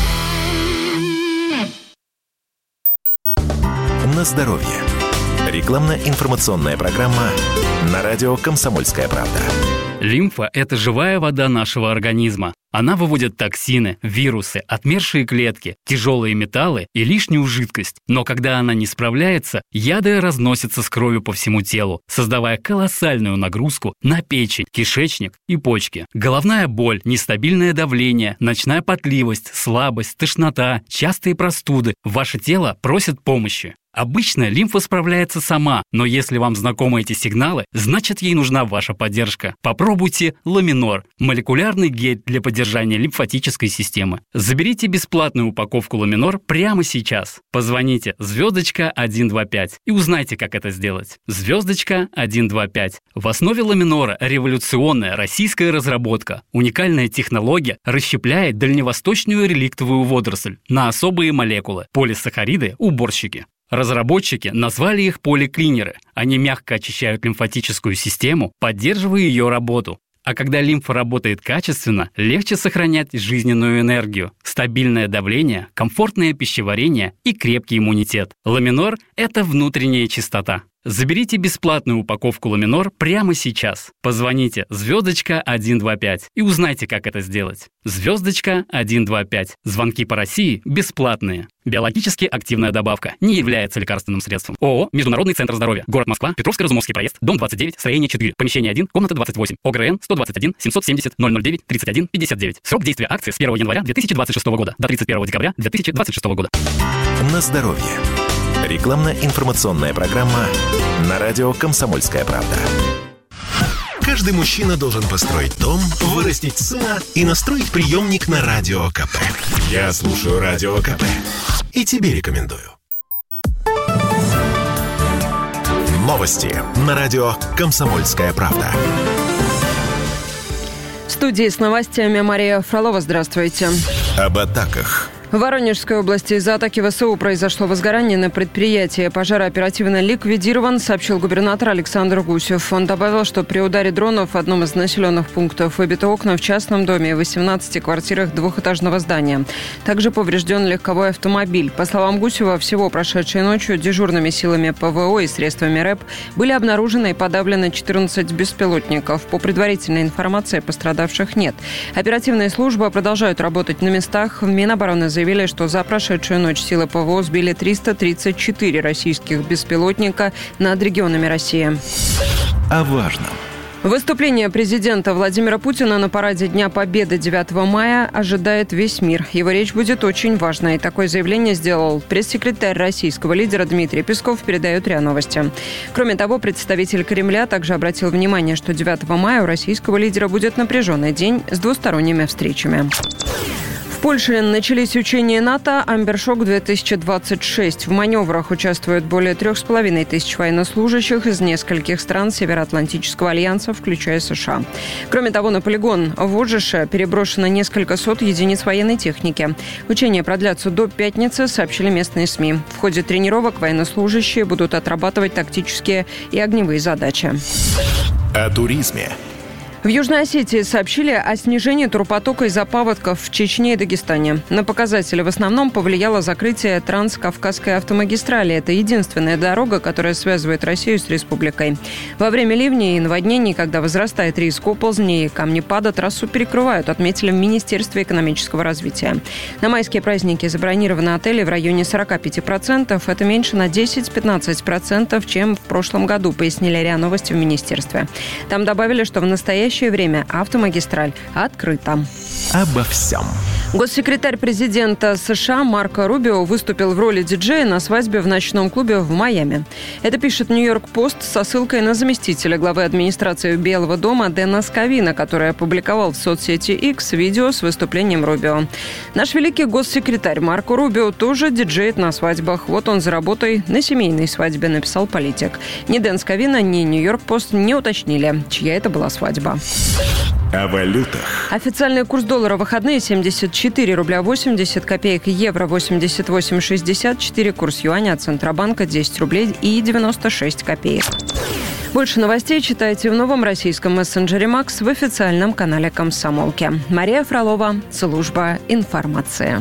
На здоровье. Рекламно-информационная программа на радио «Комсомольская правда». Лимфа – это живая вода нашего организма. Она выводит токсины, вирусы, отмершие клетки, тяжелые металлы и лишнюю жидкость. Но когда она не справляется, яды разносятся с кровью по всему телу, создавая колоссальную нагрузку на печень, кишечник и почки. Головная боль, нестабильное давление, ночная потливость, слабость, тошнота, частые простуды. Ваше тело просит помощи. Обычно лимфа справляется сама, но если вам знакомы эти сигналы, значит ей нужна ваша поддержка. Попробуйте Ламинор – молекулярный гель для поддержания лимфатической системы. Заберите бесплатную упаковку Ламинор прямо сейчас. Позвоните звездочка один два пять и узнайте, как это сделать. Звездочка один два пять. В основе Ламинора революционная российская разработка. Уникальная технология расщепляет дальневосточную реликтовую водоросль на особые молекулы – полисахариды, уборщики. Разработчики назвали их поликлинеры. Они мягко очищают лимфатическую систему, поддерживая ее работу. А когда лимфа работает качественно, легче сохранять жизненную энергию, стабильное давление, комфортное пищеварение и крепкий иммунитет. Ламинор – это внутренняя чистота. Заберите бесплатную упаковку Ламинор прямо сейчас. Позвоните звездочка один два пять и узнайте, как это сделать. Звездочка один два пять. Звонки по России бесплатные. Биологически активная добавка не является лекарственным средством. ООО «Международный центр здоровья». Город Москва, Петровско-Разумовский проезд, дом двадцать девять, строение четыре, помещение один, комната двадцать восемь. ОГРН сто двадцать один семьсот семьдесят ноль ноль девять тридцать один пятьдесят девять. Срок действия акции с первого января две тысячи двадцать шестого года до тридцать первого декабря две тысячи двадцать шестого года. На здоровье. Рекламно-информационная программа на радио «Комсомольская правда». Каждый мужчина должен построить дом, вырастить сына и настроить приемник на Радио КП. Я слушаю Радио КП и тебе рекомендую. Новости на радио «Комсомольская правда». В студии с новостями Мария Фролова. Здравствуйте. Об атаках. В Воронежской области из-за атаки ВСУ произошло возгорание на предприятии. Пожар оперативно ликвидирован, сообщил губернатор Александр Гусев. Он добавил, что при ударе дронов в одном из населенных пунктов выбиты окна в частном доме и восемнадцати квартирах двухэтажного здания. Также поврежден легковой автомобиль. По словам Гусева, всего прошедшей ночью дежурными силами ПВО и средствами РЭП были обнаружены и подавлены четырнадцать беспилотников. По предварительной информации пострадавших нет. Оперативные службы продолжают работать на местах. В Минобороны заявили, заявили, что за прошедшую ночь силы ПВО сбили триста тридцать четыре российских беспилотника над регионами России. О важном. Выступление президента Владимира Путина на параде Дня Победы девятого мая ожидает весь мир. Его речь будет очень важной. Такое заявление сделал пресс-секретарь российского лидера Дмитрий Песков, передает РИА Новости. Кроме того, представитель Кремля также обратил внимание, что девятого мая у российского лидера будет напряженный день с двусторонними встречами. В Польше начались учения НАТО «Амбершок-две тысячи двадцать шесть». В маневрах участвуют более трех с половиной тысяч военнослужащих из нескольких стран Североатлантического альянса, включая США. Кроме того, на полигон в Ожеше переброшено несколько сот единиц военной техники. Учения продлятся до пятницы, сообщили местные СМИ. В ходе тренировок военнослужащие будут отрабатывать тактические и огневые задачи. О туризме. В Южной Осетии сообщили о снижении турпотока из-за паводков в Чечне и Дагестане. На показатели в основном повлияло закрытие Транскавказской автомагистрали. Это единственная дорога, которая связывает Россию с республикой. Во время ливней и наводнений, когда возрастает риск оползней и камнепада, трассу перекрывают, отметили в Министерстве экономического развития. На майские праздники забронированы отели в районе сорок пять процентов. Это меньше на десять-пятнадцать процентов, чем в прошлом году, пояснили РИА Новости в Министерстве. Там добавили, что в настоящее В настоящее время автомагистраль открыта. Обо всем. Госсекретарь президента США Марко Рубио выступил в роли диджея на свадьбе в ночном клубе в Майами. Это пишет Нью-Йорк Пост со ссылкой на заместителя главы администрации Белого дома Дэна Сковина, который опубликовал в соцсети X видео с выступлением Рубио. Наш великий госсекретарь Марко Рубио тоже диджеет на свадьбах. Вот он за работой на семейной свадьбе, написал политик. Ни Дэн Сковина, ни Нью-Йорк Пост не уточнили, чья это была свадьба. О валютах. Официальный курс доллара в выходные семьдесят четыре рубля восемьдесят копеек, евро восемьдесят восемь шестьдесят четыре, курс юаня от Центробанка десять рублей и девяносто шесть копеек. Больше новостей читайте в новом российском мессенджере Макс в официальном канале Комсомолки. Мария Фролова, служба информации.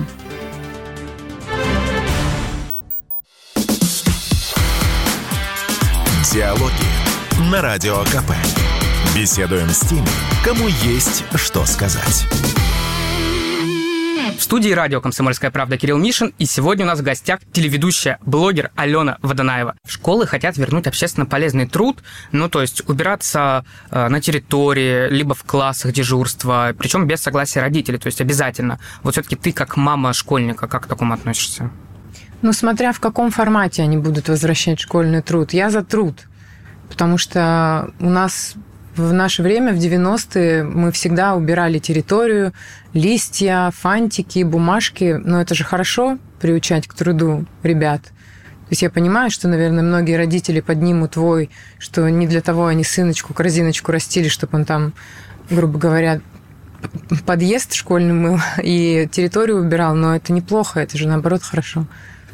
Диалоги на Радио КП. Беседуем с теми, кому есть что сказать. В студии радио «Комсомольская правда» Кирилл Мишин, и сегодня у нас в гостях телеведущая, блогер Алена Водонаева. Школы хотят вернуть общественно полезный труд, ну, то есть убираться э, на территории, либо в классах дежурства, причем без согласия родителей, то есть обязательно. Вот все-таки ты, как мама школьника, как к такому относишься? Ну, смотря в каком формате они будут возвращать школьный труд. Я за труд, потому что у нас в наше время, в девяностые, мы всегда убирали территорию, листья, фантики, бумажки. Но это же хорошо приучать к труду ребят. То есть я понимаю, что, наверное, многие родители поднимут вой, что не для того они сыночку корзиночку растили, чтобы он там, грубо говоря, подъезд школьный мыл и территорию убирал. Но это неплохо, это же, наоборот, хорошо.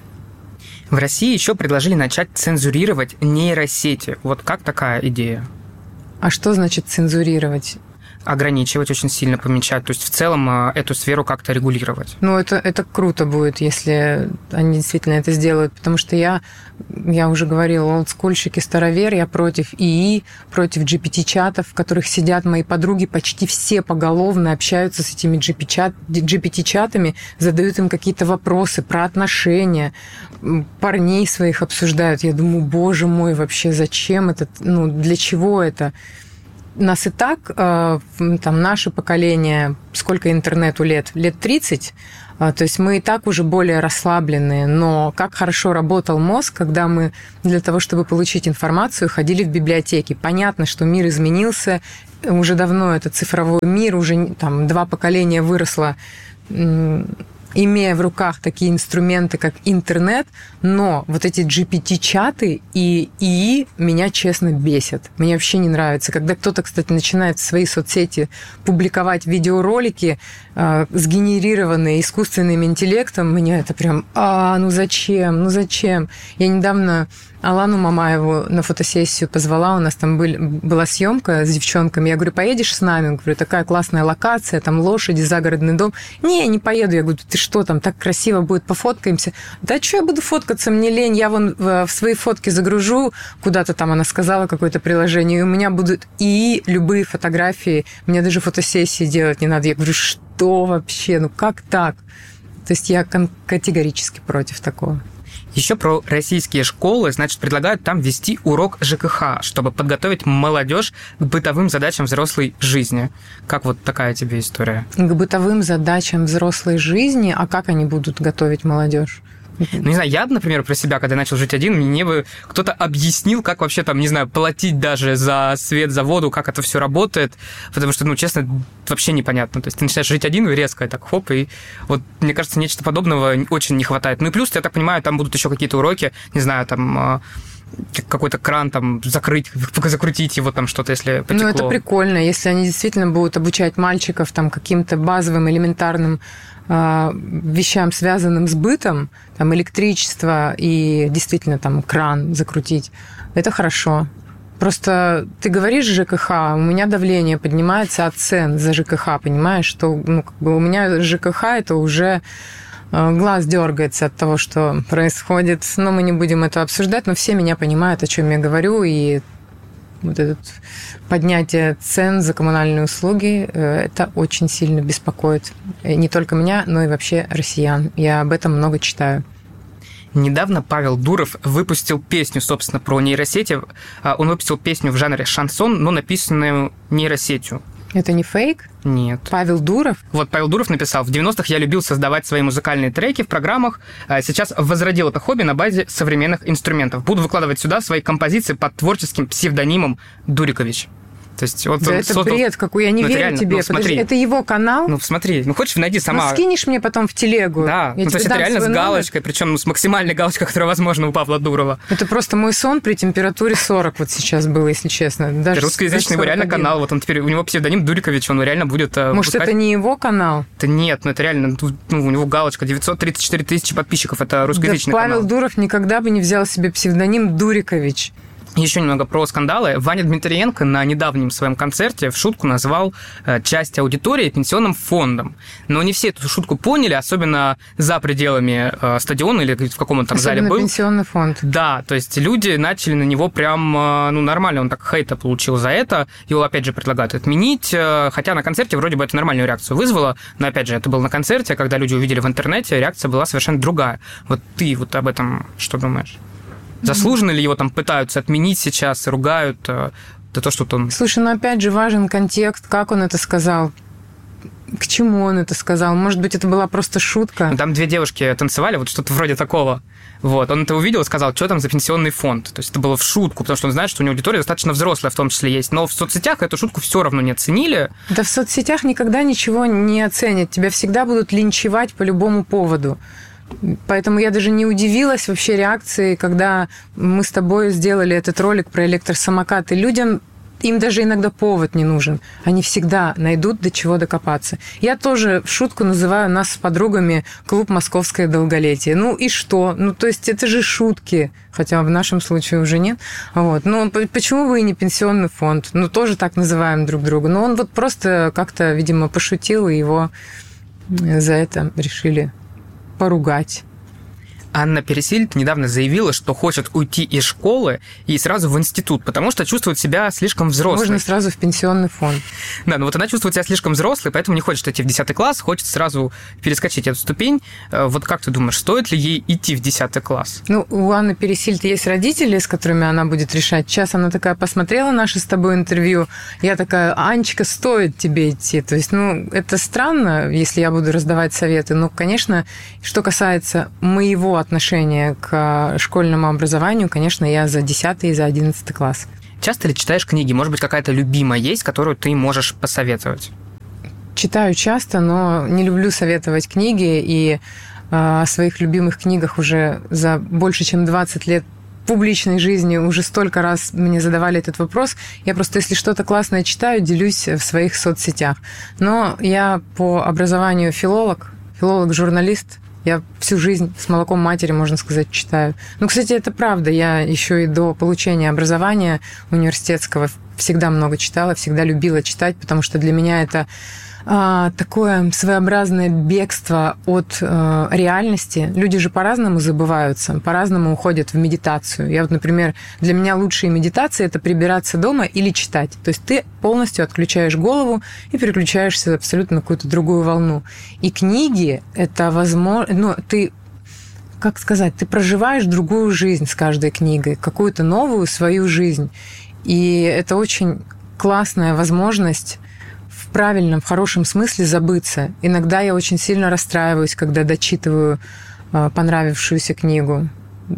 В России еще предложили начать цензурировать нейросети. Вот как такая идея? А что значит цензурировать? Ограничивать, очень сильно помечать. То есть в целом эту сферу как-то регулировать. Ну, это, это круто будет, если они действительно это сделают. Потому что я, я уже говорила, олдскульщик и старовер, я против ИИ, против джи пи ти-чатов, в которых сидят мои подруги, почти все поголовно общаются с этими джи пи ти-чатами, задают им какие-то вопросы про отношения, парней своих обсуждают. Я думаю, боже мой, вообще зачем это? Ну, для чего это? Нас и так, там, наше поколение, сколько интернету лет? Лет тридцать. То есть мы и так уже более расслабленные. Но как хорошо работал мозг, когда мы для того, чтобы получить информацию, ходили в библиотеки. Понятно, что мир изменился. Уже давно это цифровой мир. Уже там два поколения выросло, имея в руках такие инструменты, как интернет, но вот эти джи пи ти-чаты и ИИ меня, честно, бесят. Мне вообще не нравится. Когда кто-то, кстати, начинает в свои соцсети публиковать видеоролики, э, сгенерированные искусственным интеллектом, меня это прям, а, ну зачем, ну зачем? Я недавно Алану Мамаеву на фотосессию позвала, у нас там был, была съемка с девчонками. Я говорю, поедешь с нами? Я говорю, такая классная локация, там лошади, загородный дом. Не, не поеду. Я говорю, ты что, там так красиво будет, пофоткаемся. Да что я буду фоткаться, мне лень. Я вон в, в свои фотки загружу, куда-то там она сказала, какое-то приложение, и у меня будут и любые фотографии. Мне даже фотосессии делать не надо. Я говорю, что вообще? Ну как так? То есть я категорически против такого. Еще про российские школы, значит, предлагают там вести урок ЖКХ, чтобы подготовить молодежь к бытовым задачам взрослой жизни. Как вот такая тебе история? К бытовым задачам взрослой жизни? А как они будут готовить молодежь? Ну, не знаю, я, например, про себя, когда начал жить один, мне бы кто-то объяснил, как вообще там, не знаю, платить даже за свет, за воду, как это все работает, потому что, ну, честно, вообще непонятно. То есть ты начинаешь жить один, и резко так хоп, и вот, мне кажется, нечто подобного очень не хватает. Ну и плюс, я так понимаю, там будут еще какие-то уроки, не знаю, там какой-то кран там закрыть, закрутить его там что-то, если потекло. Ну, это прикольно, если они действительно будут обучать мальчиков там каким-то базовым, элементарным э, вещам, связанным с бытом, там электричество и действительно там кран закрутить. Это хорошо. Просто ты говоришь ЖКХ, у меня давление поднимается от цен за ЖКХ, понимаешь, что ну, как бы у меня ЖКХ это уже глаз дергается от того, что происходит. Но мы не будем это обсуждать, но все меня понимают, о чем я говорю, и вот это поднятие цен за коммунальные услуги, это очень сильно беспокоит не только меня, но и вообще россиян. Я об этом много читаю. Недавно Павел Дуров выпустил песню, собственно, про нейросети. Он выпустил песню в жанре шансон, но написанную нейросетью. Это не фейк? Нет. Павел Дуров? Вот Павел Дуров написал: в девяностых я любил создавать свои музыкальные треки в программах, а сейчас возродил это хобби на базе современных инструментов. Буду выкладывать сюда свои композиции под творческим псевдонимом Дурикович. То есть, вот да это создал... бред какой, я не ну, верю реально, тебе. Ну, Подожди, это его канал? Ну, смотри, ну, хочешь, найди сама. Ну, скинешь мне потом в телегу. Да, ну, то есть это реально с галочкой, причем ну, с максимальной галочкой, которая возможна у Павла Дурова. Это просто мой сон при температуре сорок вот сейчас был, если честно. Даже русскоязычный его реально канал, вот он теперь, у него псевдоним Дурикович, он реально будет... Может, выпускать... это не его канал? Да нет, ну это реально, ну, у него галочка, девятьсот тридцать четыре тысячи подписчиков, это русскоязычный да, канал. Павел Дуров никогда бы не взял себе псевдоним Дурикович. Еще немного про скандалы. Ваня Дмитриенко на недавнем своем концерте в шутку назвал часть аудитории пенсионным фондом. Но не все эту шутку поняли, особенно за пределами стадиона или в каком он там особенно зале был. Пенсионный фонд. Да, то есть люди начали на него прям, ну, нормально, он так хейта получил за это. Его, опять же, предлагают отменить, хотя на концерте вроде бы это нормальную реакцию вызвало, но, опять же, это было на концерте, когда люди увидели в интернете, реакция была совершенно другая. Вот ты вот об этом что думаешь? Заслуженно ли его там пытаются отменить сейчас, ругают за то, что он... Слушай, ну опять же важен контекст, как он это сказал. к чему он это сказал? Может быть, это была просто шутка? Там две девушки танцевали, вот что-то вроде такого. Вот. Он это увидел и сказал, что там за пенсионный фонд. То есть это было в шутку, потому что он знает, что у него аудитория достаточно взрослая в том числе есть. Но в соцсетях эту шутку все равно не оценили. Да в соцсетях никогда ничего не оценят. Тебя всегда будут линчевать по любому поводу. Поэтому я даже не удивилась вообще реакции, когда мы с тобой сделали этот ролик про электросамокаты. Людям им даже иногда повод не нужен. Они всегда найдут, до чего докопаться. Я тоже в шутку называю нас с подругами клуб «Московское долголетие». Ну и что? Ну, то есть это же шутки. Хотя в нашем случае уже нет. Вот. Ну, почему бы и не пенсионный фонд? Ну, тоже так называем друг друга. Но он вот просто как-то, видимо, пошутил, и его за это решили поругать. Анна Пересильд недавно заявила, что хочет уйти из школы и сразу в институт, потому что чувствует себя слишком взрослой. Можно сразу в пенсионный фонд. Да, но вот она чувствует себя слишком взрослой, поэтому не хочет идти в десятый класс, хочет сразу перескочить эту ступень. Вот как ты думаешь, стоит ли ей идти в десятый класс? Ну, у Анны Пересильд есть родители, с которыми она будет решать. Сейчас она такая посмотрела наше с тобой интервью, я такая: Анечка, стоит тебе идти. То есть, ну, это странно, если я буду раздавать советы, но, конечно, что касается моего отношение к школьному образованию, конечно, я за десятый и за одиннадцатый класс. Часто ли читаешь книги? Может быть, какая-то любимая есть, которую ты можешь посоветовать? Читаю часто, но не люблю советовать книги, и о своих любимых книгах уже за больше чем двадцать лет публичной жизни уже столько раз мне задавали этот вопрос. Я просто, если что-то классное читаю, делюсь в своих соцсетях. Но я по образованию филолог, филолог-журналист. Я всю жизнь с молоком матери, можно сказать, читаю. Ну, кстати, это правда. Я еще и до получения образования университетского всегда много читала, всегда любила читать, потому что для меня это а, такое своеобразное бегство от а, реальности. Люди же по-разному забываются, по-разному уходят в медитацию. Я вот, например, для меня лучшие медитации – это прибираться дома или читать. То есть ты полностью отключаешь голову и переключаешься абсолютно на какую-то другую волну. И книги – это возможно… Ну, ты, как сказать, ты проживаешь другую жизнь с каждой книгой, какую-то новую свою жизнь. И это очень классная возможность в правильном, в хорошем смысле забыться. Иногда я очень сильно расстраиваюсь, когда дочитываю понравившуюся книгу.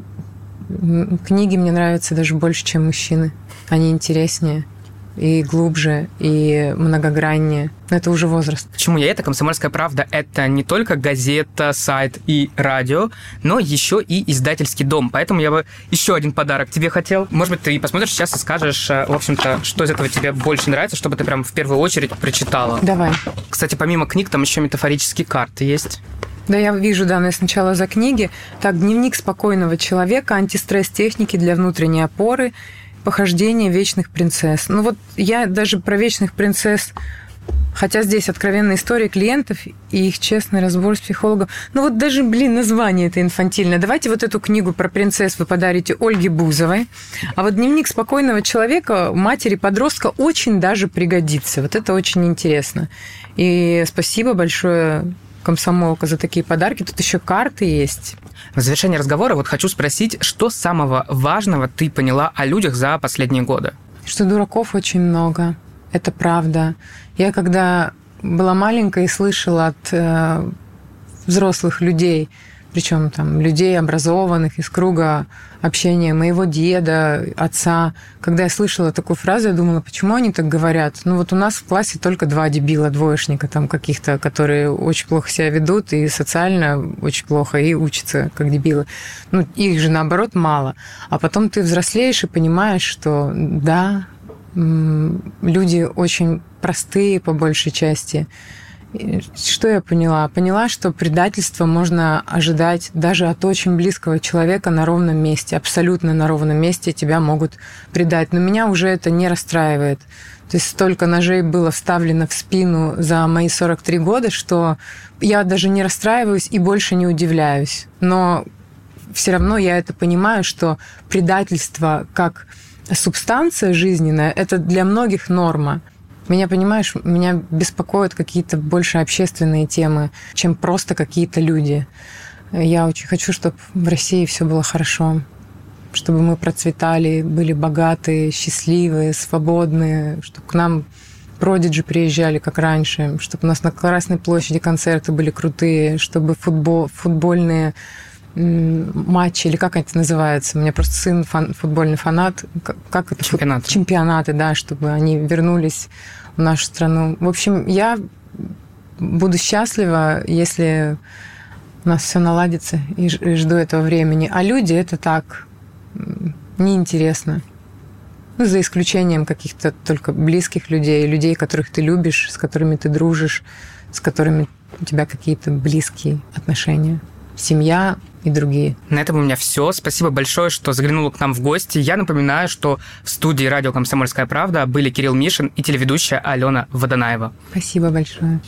Книги мне нравятся даже больше, чем мужчины. Они интереснее и глубже, и многограннее. Но это уже возраст. Почему я это? «Комсомольская правда» — это не только газета, сайт и радио, но еще и издательский дом. Поэтому я бы еще один подарок тебе хотел. Может быть, ты посмотришь сейчас и скажешь, в общем-то, что из этого тебе больше нравится, чтобы ты прям в первую очередь прочитала. Давай. Кстати, помимо книг, там еще метафорические карты есть. Да, я вижу, да, но я сначала за книги. Так, «Дневник спокойного человека», «Антистресс-техники для внутренней опоры», «Похождение вечных принцесс». Ну вот я даже про вечных принцесс, хотя здесь откровенная история клиентов и их честный разбор с психологом. Ну вот даже, блин, название это инфантильное. Давайте вот эту книгу про принцесс вы подарите Ольге Бузовой. А вот «Дневник спокойного человека» матери-подростка очень даже пригодится. Вот это очень интересно. И спасибо большое, «Комсомолка», за такие подарки. Тут еще карты есть. В завершение разговора вот хочу спросить, что самого важного ты поняла о людях за последние годы? Что дураков очень много. Это правда. Я когда была маленькая и слышала от э, взрослых людей, причем там людей образованных из круга общения моего деда, отца, когда я слышала такую фразу, я думала, почему они так говорят? Ну вот у нас в классе только два дебила, двоечника там каких-то, которые очень плохо себя ведут и социально очень плохо, и учатся как дебилы. Ну их же наоборот мало. А потом ты взрослеешь и понимаешь, что да, люди очень простые по большей части. Что я поняла? Поняла, что предательство можно ожидать даже от очень близкого человека на ровном месте. Абсолютно на ровном месте тебя могут предать. Но меня уже это не расстраивает. То есть столько ножей было вставлено в спину за мои сорок три года, что я даже не расстраиваюсь и больше не удивляюсь. Но все равно я это понимаю, что предательство как субстанция жизненная – это для многих норма. Меня, понимаешь, меня беспокоят какие-то больше общественные темы, чем просто какие-то люди. Я очень хочу, чтобы в России все было хорошо, чтобы мы процветали, были богатые, счастливые, свободные, чтобы к нам Продиджи приезжали, как раньше, чтобы у нас на Красной площади концерты были крутые, чтобы футбол, футбольные матчи, или как это называется, у меня просто сын фан, футбольный фанат, как, как это? Чемпионаты. Чемпионаты, да, чтобы они вернулись в нашу страну. В общем, я буду счастлива, если у нас все наладится, и жду этого времени. А люди — это так, неинтересно. Ну, за исключением каких-то только близких людей, людей, которых ты любишь, с которыми ты дружишь, с которыми у тебя какие-то близкие отношения. Семья и другие. На этом у меня все. Спасибо большое, что заглянула к нам в гости. Я напоминаю, что в студии радио «Комсомольская правда» были Кирилл Мишин и телеведущая Алена Водонаева. Спасибо большое.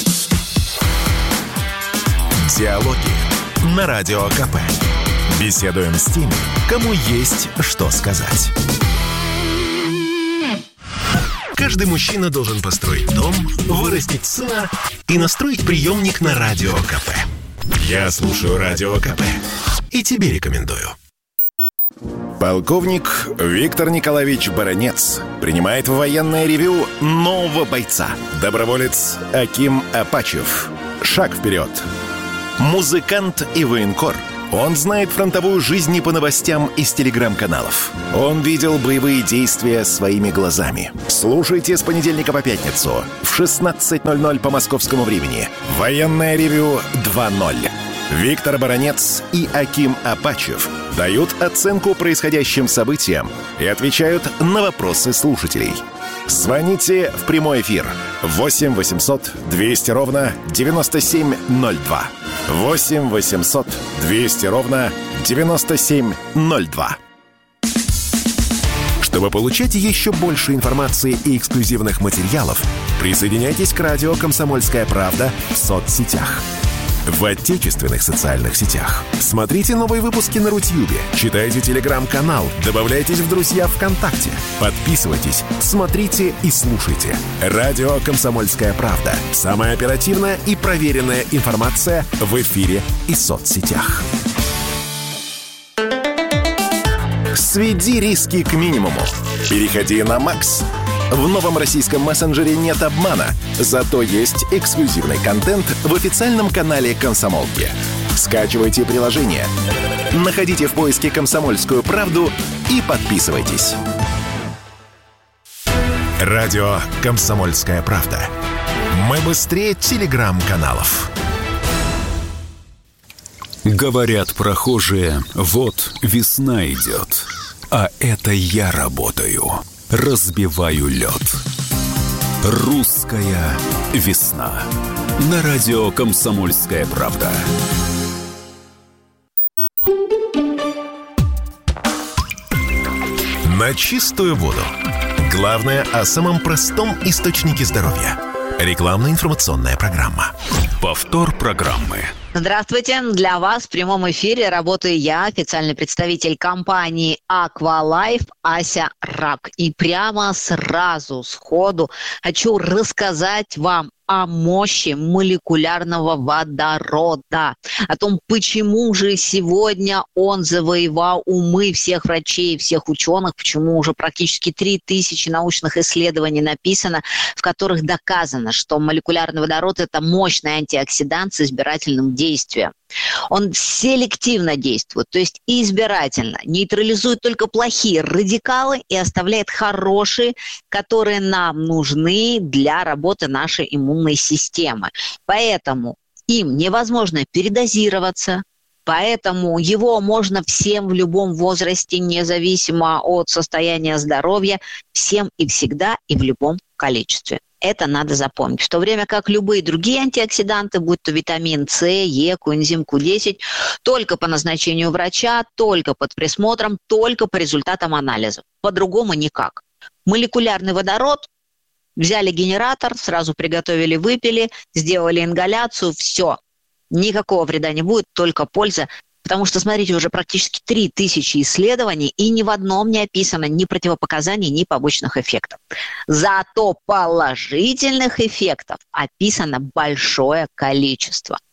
Диалоги на Радио КП. Беседуем с теми, кому есть что сказать. Каждый мужчина должен построить дом, вырастить сына и настроить приемник на Радио КП. Я слушаю Радио КП и тебе рекомендую. Полковник Виктор Николаевич Баранец принимает в военное ревью нового бойца. Доброволец Аким Апачев. Шаг вперед. Музыкант и военкор. Он знает фронтовую жизнь не по новостям из телеграм-каналов. Он видел боевые действия своими глазами. Слушайте с понедельника по пятницу в шестнадцать ноль ноль по московскому времени. Военное ревью два ноль. Виктор Баранец и Аким Апачев дают оценку происходящим событиям и отвечают на вопросы слушателей. Звоните в прямой эфир восемь восемьсот двести ровно девяносто семь ноль два. восемь восемьсот двести ровно девяносто семь ноль два. Чтобы получать еще больше информации и эксклюзивных материалов, присоединяйтесь к радио «Комсомольская правда» в соцсетях. В отечественных социальных сетях. Смотрите новые выпуски на Рутьюбе, читайте телеграм-канал, добавляйтесь в друзья ВКонтакте, подписывайтесь, смотрите и слушайте. Радио «Комсомольская правда». Самая оперативная и проверенная информация в эфире и соцсетях. Сведи риски к минимуму. Переходи на Макс. В новом российском мессенджере нет обмана, зато есть эксклюзивный контент в официальном канале «Комсомолки». Скачивайте приложение, находите в поиске «Комсомольскую правду» и подписывайтесь. Радио «Комсомольская правда». Мы быстрее телеграм-каналов. Говорят прохожие, вот весна идет, а это я работаю. Разбиваю лед. Русская весна. На радио «Комсомольская правда». На чистую воду. Главное о самом простом источнике здоровья. Рекламно-информационная программа. Повтор программы. Здравствуйте. Для вас в прямом эфире работаю я, официальный представитель компании Aqualife Ася Рак. И прямо сразу, сходу, хочу рассказать вам о мощи молекулярного водорода, о том, почему же сегодня он завоевал умы всех врачей, всех ученых, почему уже практически три тысячи научных исследований написано, в которых доказано, что молекулярный водород – это мощный антиоксидант с избирательным действием. Он селективно действует, то есть избирательно, нейтрализует только плохие радикалы и оставляет хорошие, которые нам нужны для работы нашей иммунной системы. Поэтому им невозможно передозироваться, поэтому его можно всем в любом возрасте, независимо от состояния здоровья, всем и всегда и в любом количестве. Это надо запомнить. В то время как любые другие антиоксиданты, будь то витамин С, Е, коэнзим Q десять, только по назначению врача, только под присмотром, только по результатам анализов. По-другому никак. Молекулярный водород, взяли генератор, сразу приготовили, выпили, сделали ингаляцию, все. Никакого вреда не будет, только польза. Потому что, смотрите, уже практически три тысячи исследований, и ни в одном не описано ни противопоказаний, ни побочных эффектов. Зато положительных эффектов описано большое количество.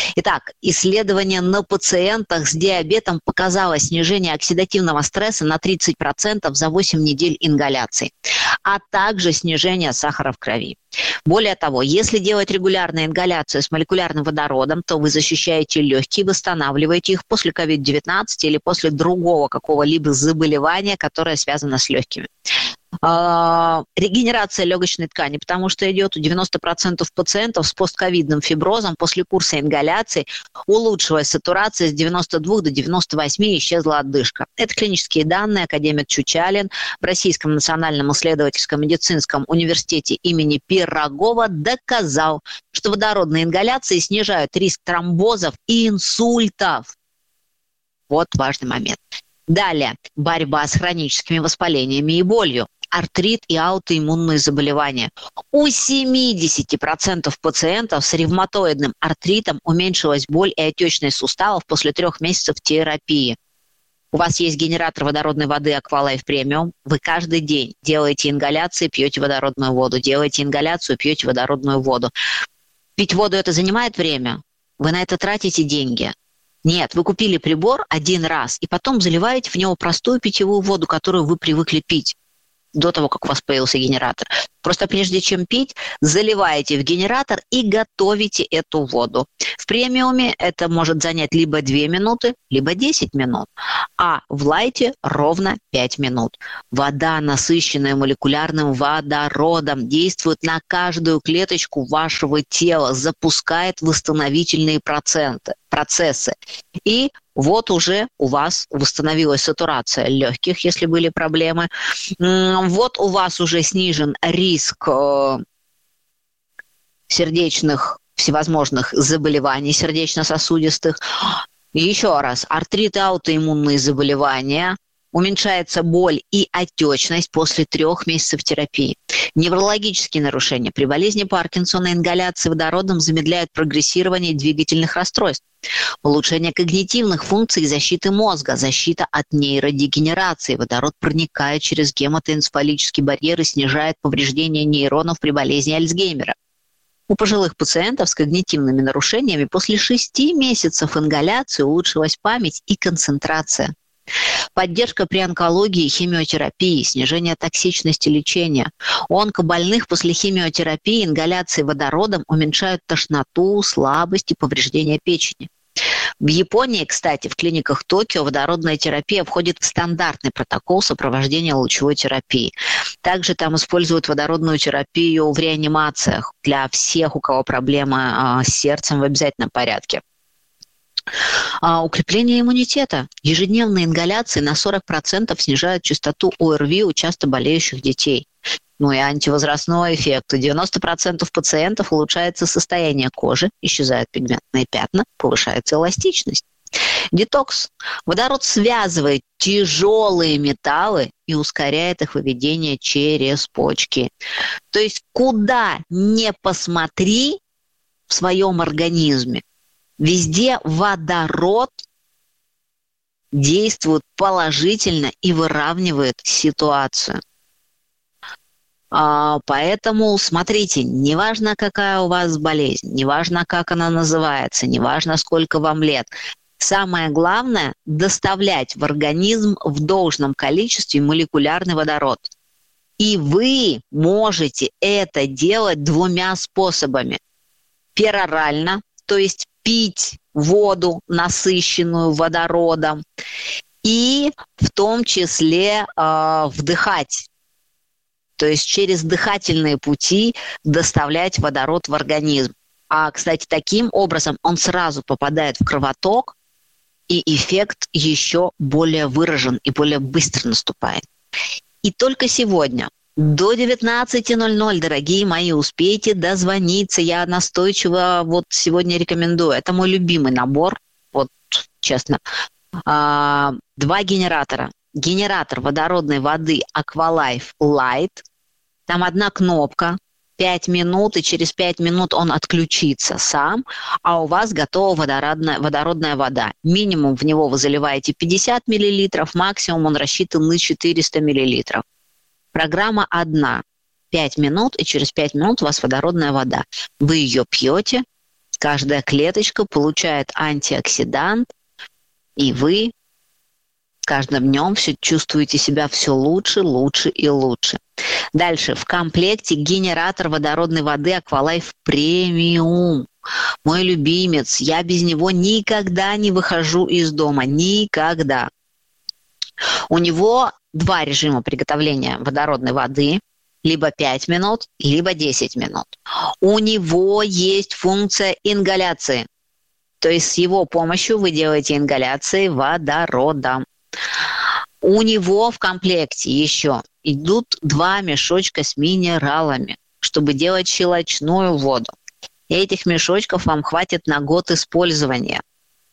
Итак, исследование на пациентах с диабетом показало снижение оксидативного стресса на тридцать процентов за восемь недель ингаляции, а также снижение сахара в крови. Более того, если делать регулярную ингаляцию с молекулярным водородом, то вы защищаете легкие, восстанавливаете их после ковид девятнадцать или после другого какого-либо заболевания, которое связано с легкими. Регенерация легочной ткани, потому что идет у девяноста процентов пациентов с постковидным фиброзом после курса ингаляции улучшилась сатурация с девяноста двух до девяноста восьми, исчезла отдышка. Это клинические данные. Академик Чучалин в Российском национальном исследовательском медицинском университете имени Пирогова доказал, что водородные ингаляции снижают риск тромбозов и инсультов. Вот важный момент. Далее, борьба с хроническими воспалениями и болью. Артрит и аутоиммунные заболевания. У семидесяти процентов пациентов с ревматоидным артритом уменьшилась боль и отечность суставов после трех месяцев терапии. У вас есть генератор водородной воды Aqualife Premium. Вы каждый день делаете ингаляции, пьете водородную воду. Делаете ингаляцию, пьете водородную воду. Пить воду это занимает время? Вы на это тратите деньги? Нет, вы купили прибор один раз и потом заливаете в него простую питьевую воду, которую вы привыкли пить до того, как у вас появился генератор. Просто прежде чем пить, заливаете в генератор и готовите эту воду. В премиуме это может занять либо две минуты, либо десять минут, а в лайте ровно пять минут. Вода, насыщенная молекулярным водородом, действует на каждую клеточку вашего тела, запускает восстановительные проценты, процессы. И вот уже у вас восстановилась сатурация легких, если были проблемы. Вот у вас уже снижен риск сердечных всевозможных заболеваний сердечно-сосудистых. И еще раз, артрит и аутоиммунные заболевания, уменьшается боль и отечность после трех месяцев терапии. Неврологические нарушения. При болезни Паркинсона ингаляции водородом замедляют прогрессирование двигательных расстройств. Улучшение когнитивных функций и защиты мозга, защита от нейродегенерации. Водород проникает через гематоэнцефалический барьер и снижает повреждение нейронов при болезни Альцгеймера. У пожилых пациентов с когнитивными нарушениями после шести месяцев ингаляции улучшилась память и концентрация. Поддержка при онкологии и химиотерапии, снижение токсичности лечения. У онкобольных после химиотерапии ингаляции водородом уменьшают тошноту, слабость и повреждение печени. В Японии, кстати, в клиниках Токио водородная терапия входит в стандартный протокол сопровождения лучевой терапии. Также там используют водородную терапию в реанимациях для всех, у кого проблемы с сердцем, в обязательном порядке. А, укрепление иммунитета. Ежедневные ингаляции на сорок процентов снижают частоту ОРВИ у часто болеющих детей. Ну и антивозрастной эффект. У девяноста процентов пациентов улучшается состояние кожи, исчезают пигментные пятна, повышается эластичность. Детокс. Водород связывает тяжелые металлы и ускоряет их выведение через почки. То есть куда ни посмотри в своем организме, везде водород действует положительно и выравнивает ситуацию. А, поэтому смотрите, неважно, какая у вас болезнь, неважно, как она называется, неважно, сколько вам лет, самое главное – доставлять в организм в должном количестве молекулярный водород. И вы можете это делать двумя способами. Перорально, то есть пить воду, насыщенную водородом, и в том числе э, вдыхать, то есть через дыхательные пути доставлять водород в организм. А, кстати, таким образом он сразу попадает в кровоток, и эффект еще более выражен и более быстро наступает. И только сегодня до девятнадцати ноль-ноль, дорогие мои, успейте дозвониться. Я настойчиво вот сегодня рекомендую. Это мой любимый набор, вот честно. А, два генератора. Генератор водородной воды Aqualife Light. Там одна кнопка, пять минут, и через пять минут он отключится сам, а у вас готова водородная, водородная вода. Минимум в него вы заливаете пятьдесят миллилитров, максимум он рассчитан на четыреста миллилитров. Программа одна. пять минут, и через пять минут у вас водородная вода. Вы ее пьете, Каждая клеточка получает антиоксидант, и вы с каждым днем все чувствуете себя все лучше, лучше и лучше. Дальше. В комплекте генератор водородной воды Aqualife Premium. Мой любимец. Я без него никогда не выхожу из дома. Никогда. У него два режима приготовления водородной воды. Либо пять минут, либо десять минут. У него есть функция ингаляции. То есть с его помощью вы делаете ингаляции водорода. У него в комплекте еще идут два мешочка с минералами, чтобы делать щелочную воду. И этих мешочков вам хватит на год использования.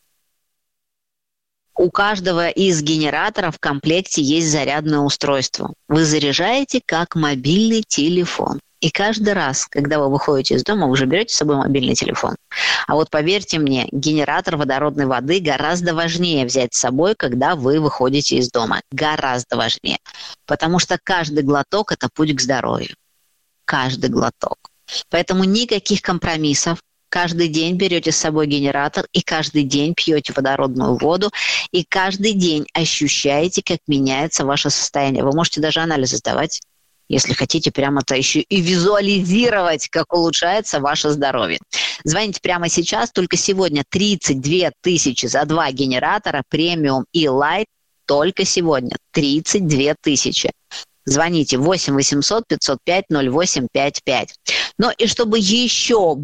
У каждого из генераторов в комплекте есть зарядное устройство. Вы заряжаете как мобильный телефон. И каждый раз, когда вы выходите из дома, вы уже берете с собой мобильный телефон. А вот поверьте мне, генератор водородной воды гораздо важнее взять с собой, когда вы выходите из дома. Гораздо важнее. Потому что каждый глоток – это путь к здоровью. Каждый глоток. Поэтому никаких компромиссов. Каждый день берете с собой генератор и каждый день пьете водородную воду, и каждый день ощущаете, как меняется ваше состояние. Вы можете даже анализы сдавать, если хотите прямо-то еще и визуализировать, как улучшается ваше здоровье. Звоните прямо сейчас, только сегодня тридцать две тысячи за два генератора, премиум и лайт, только сегодня тридцать две тысячи. Звоните восемь восемьсот пятьсот пять ноль восемь пять пять. Ну и чтобы еще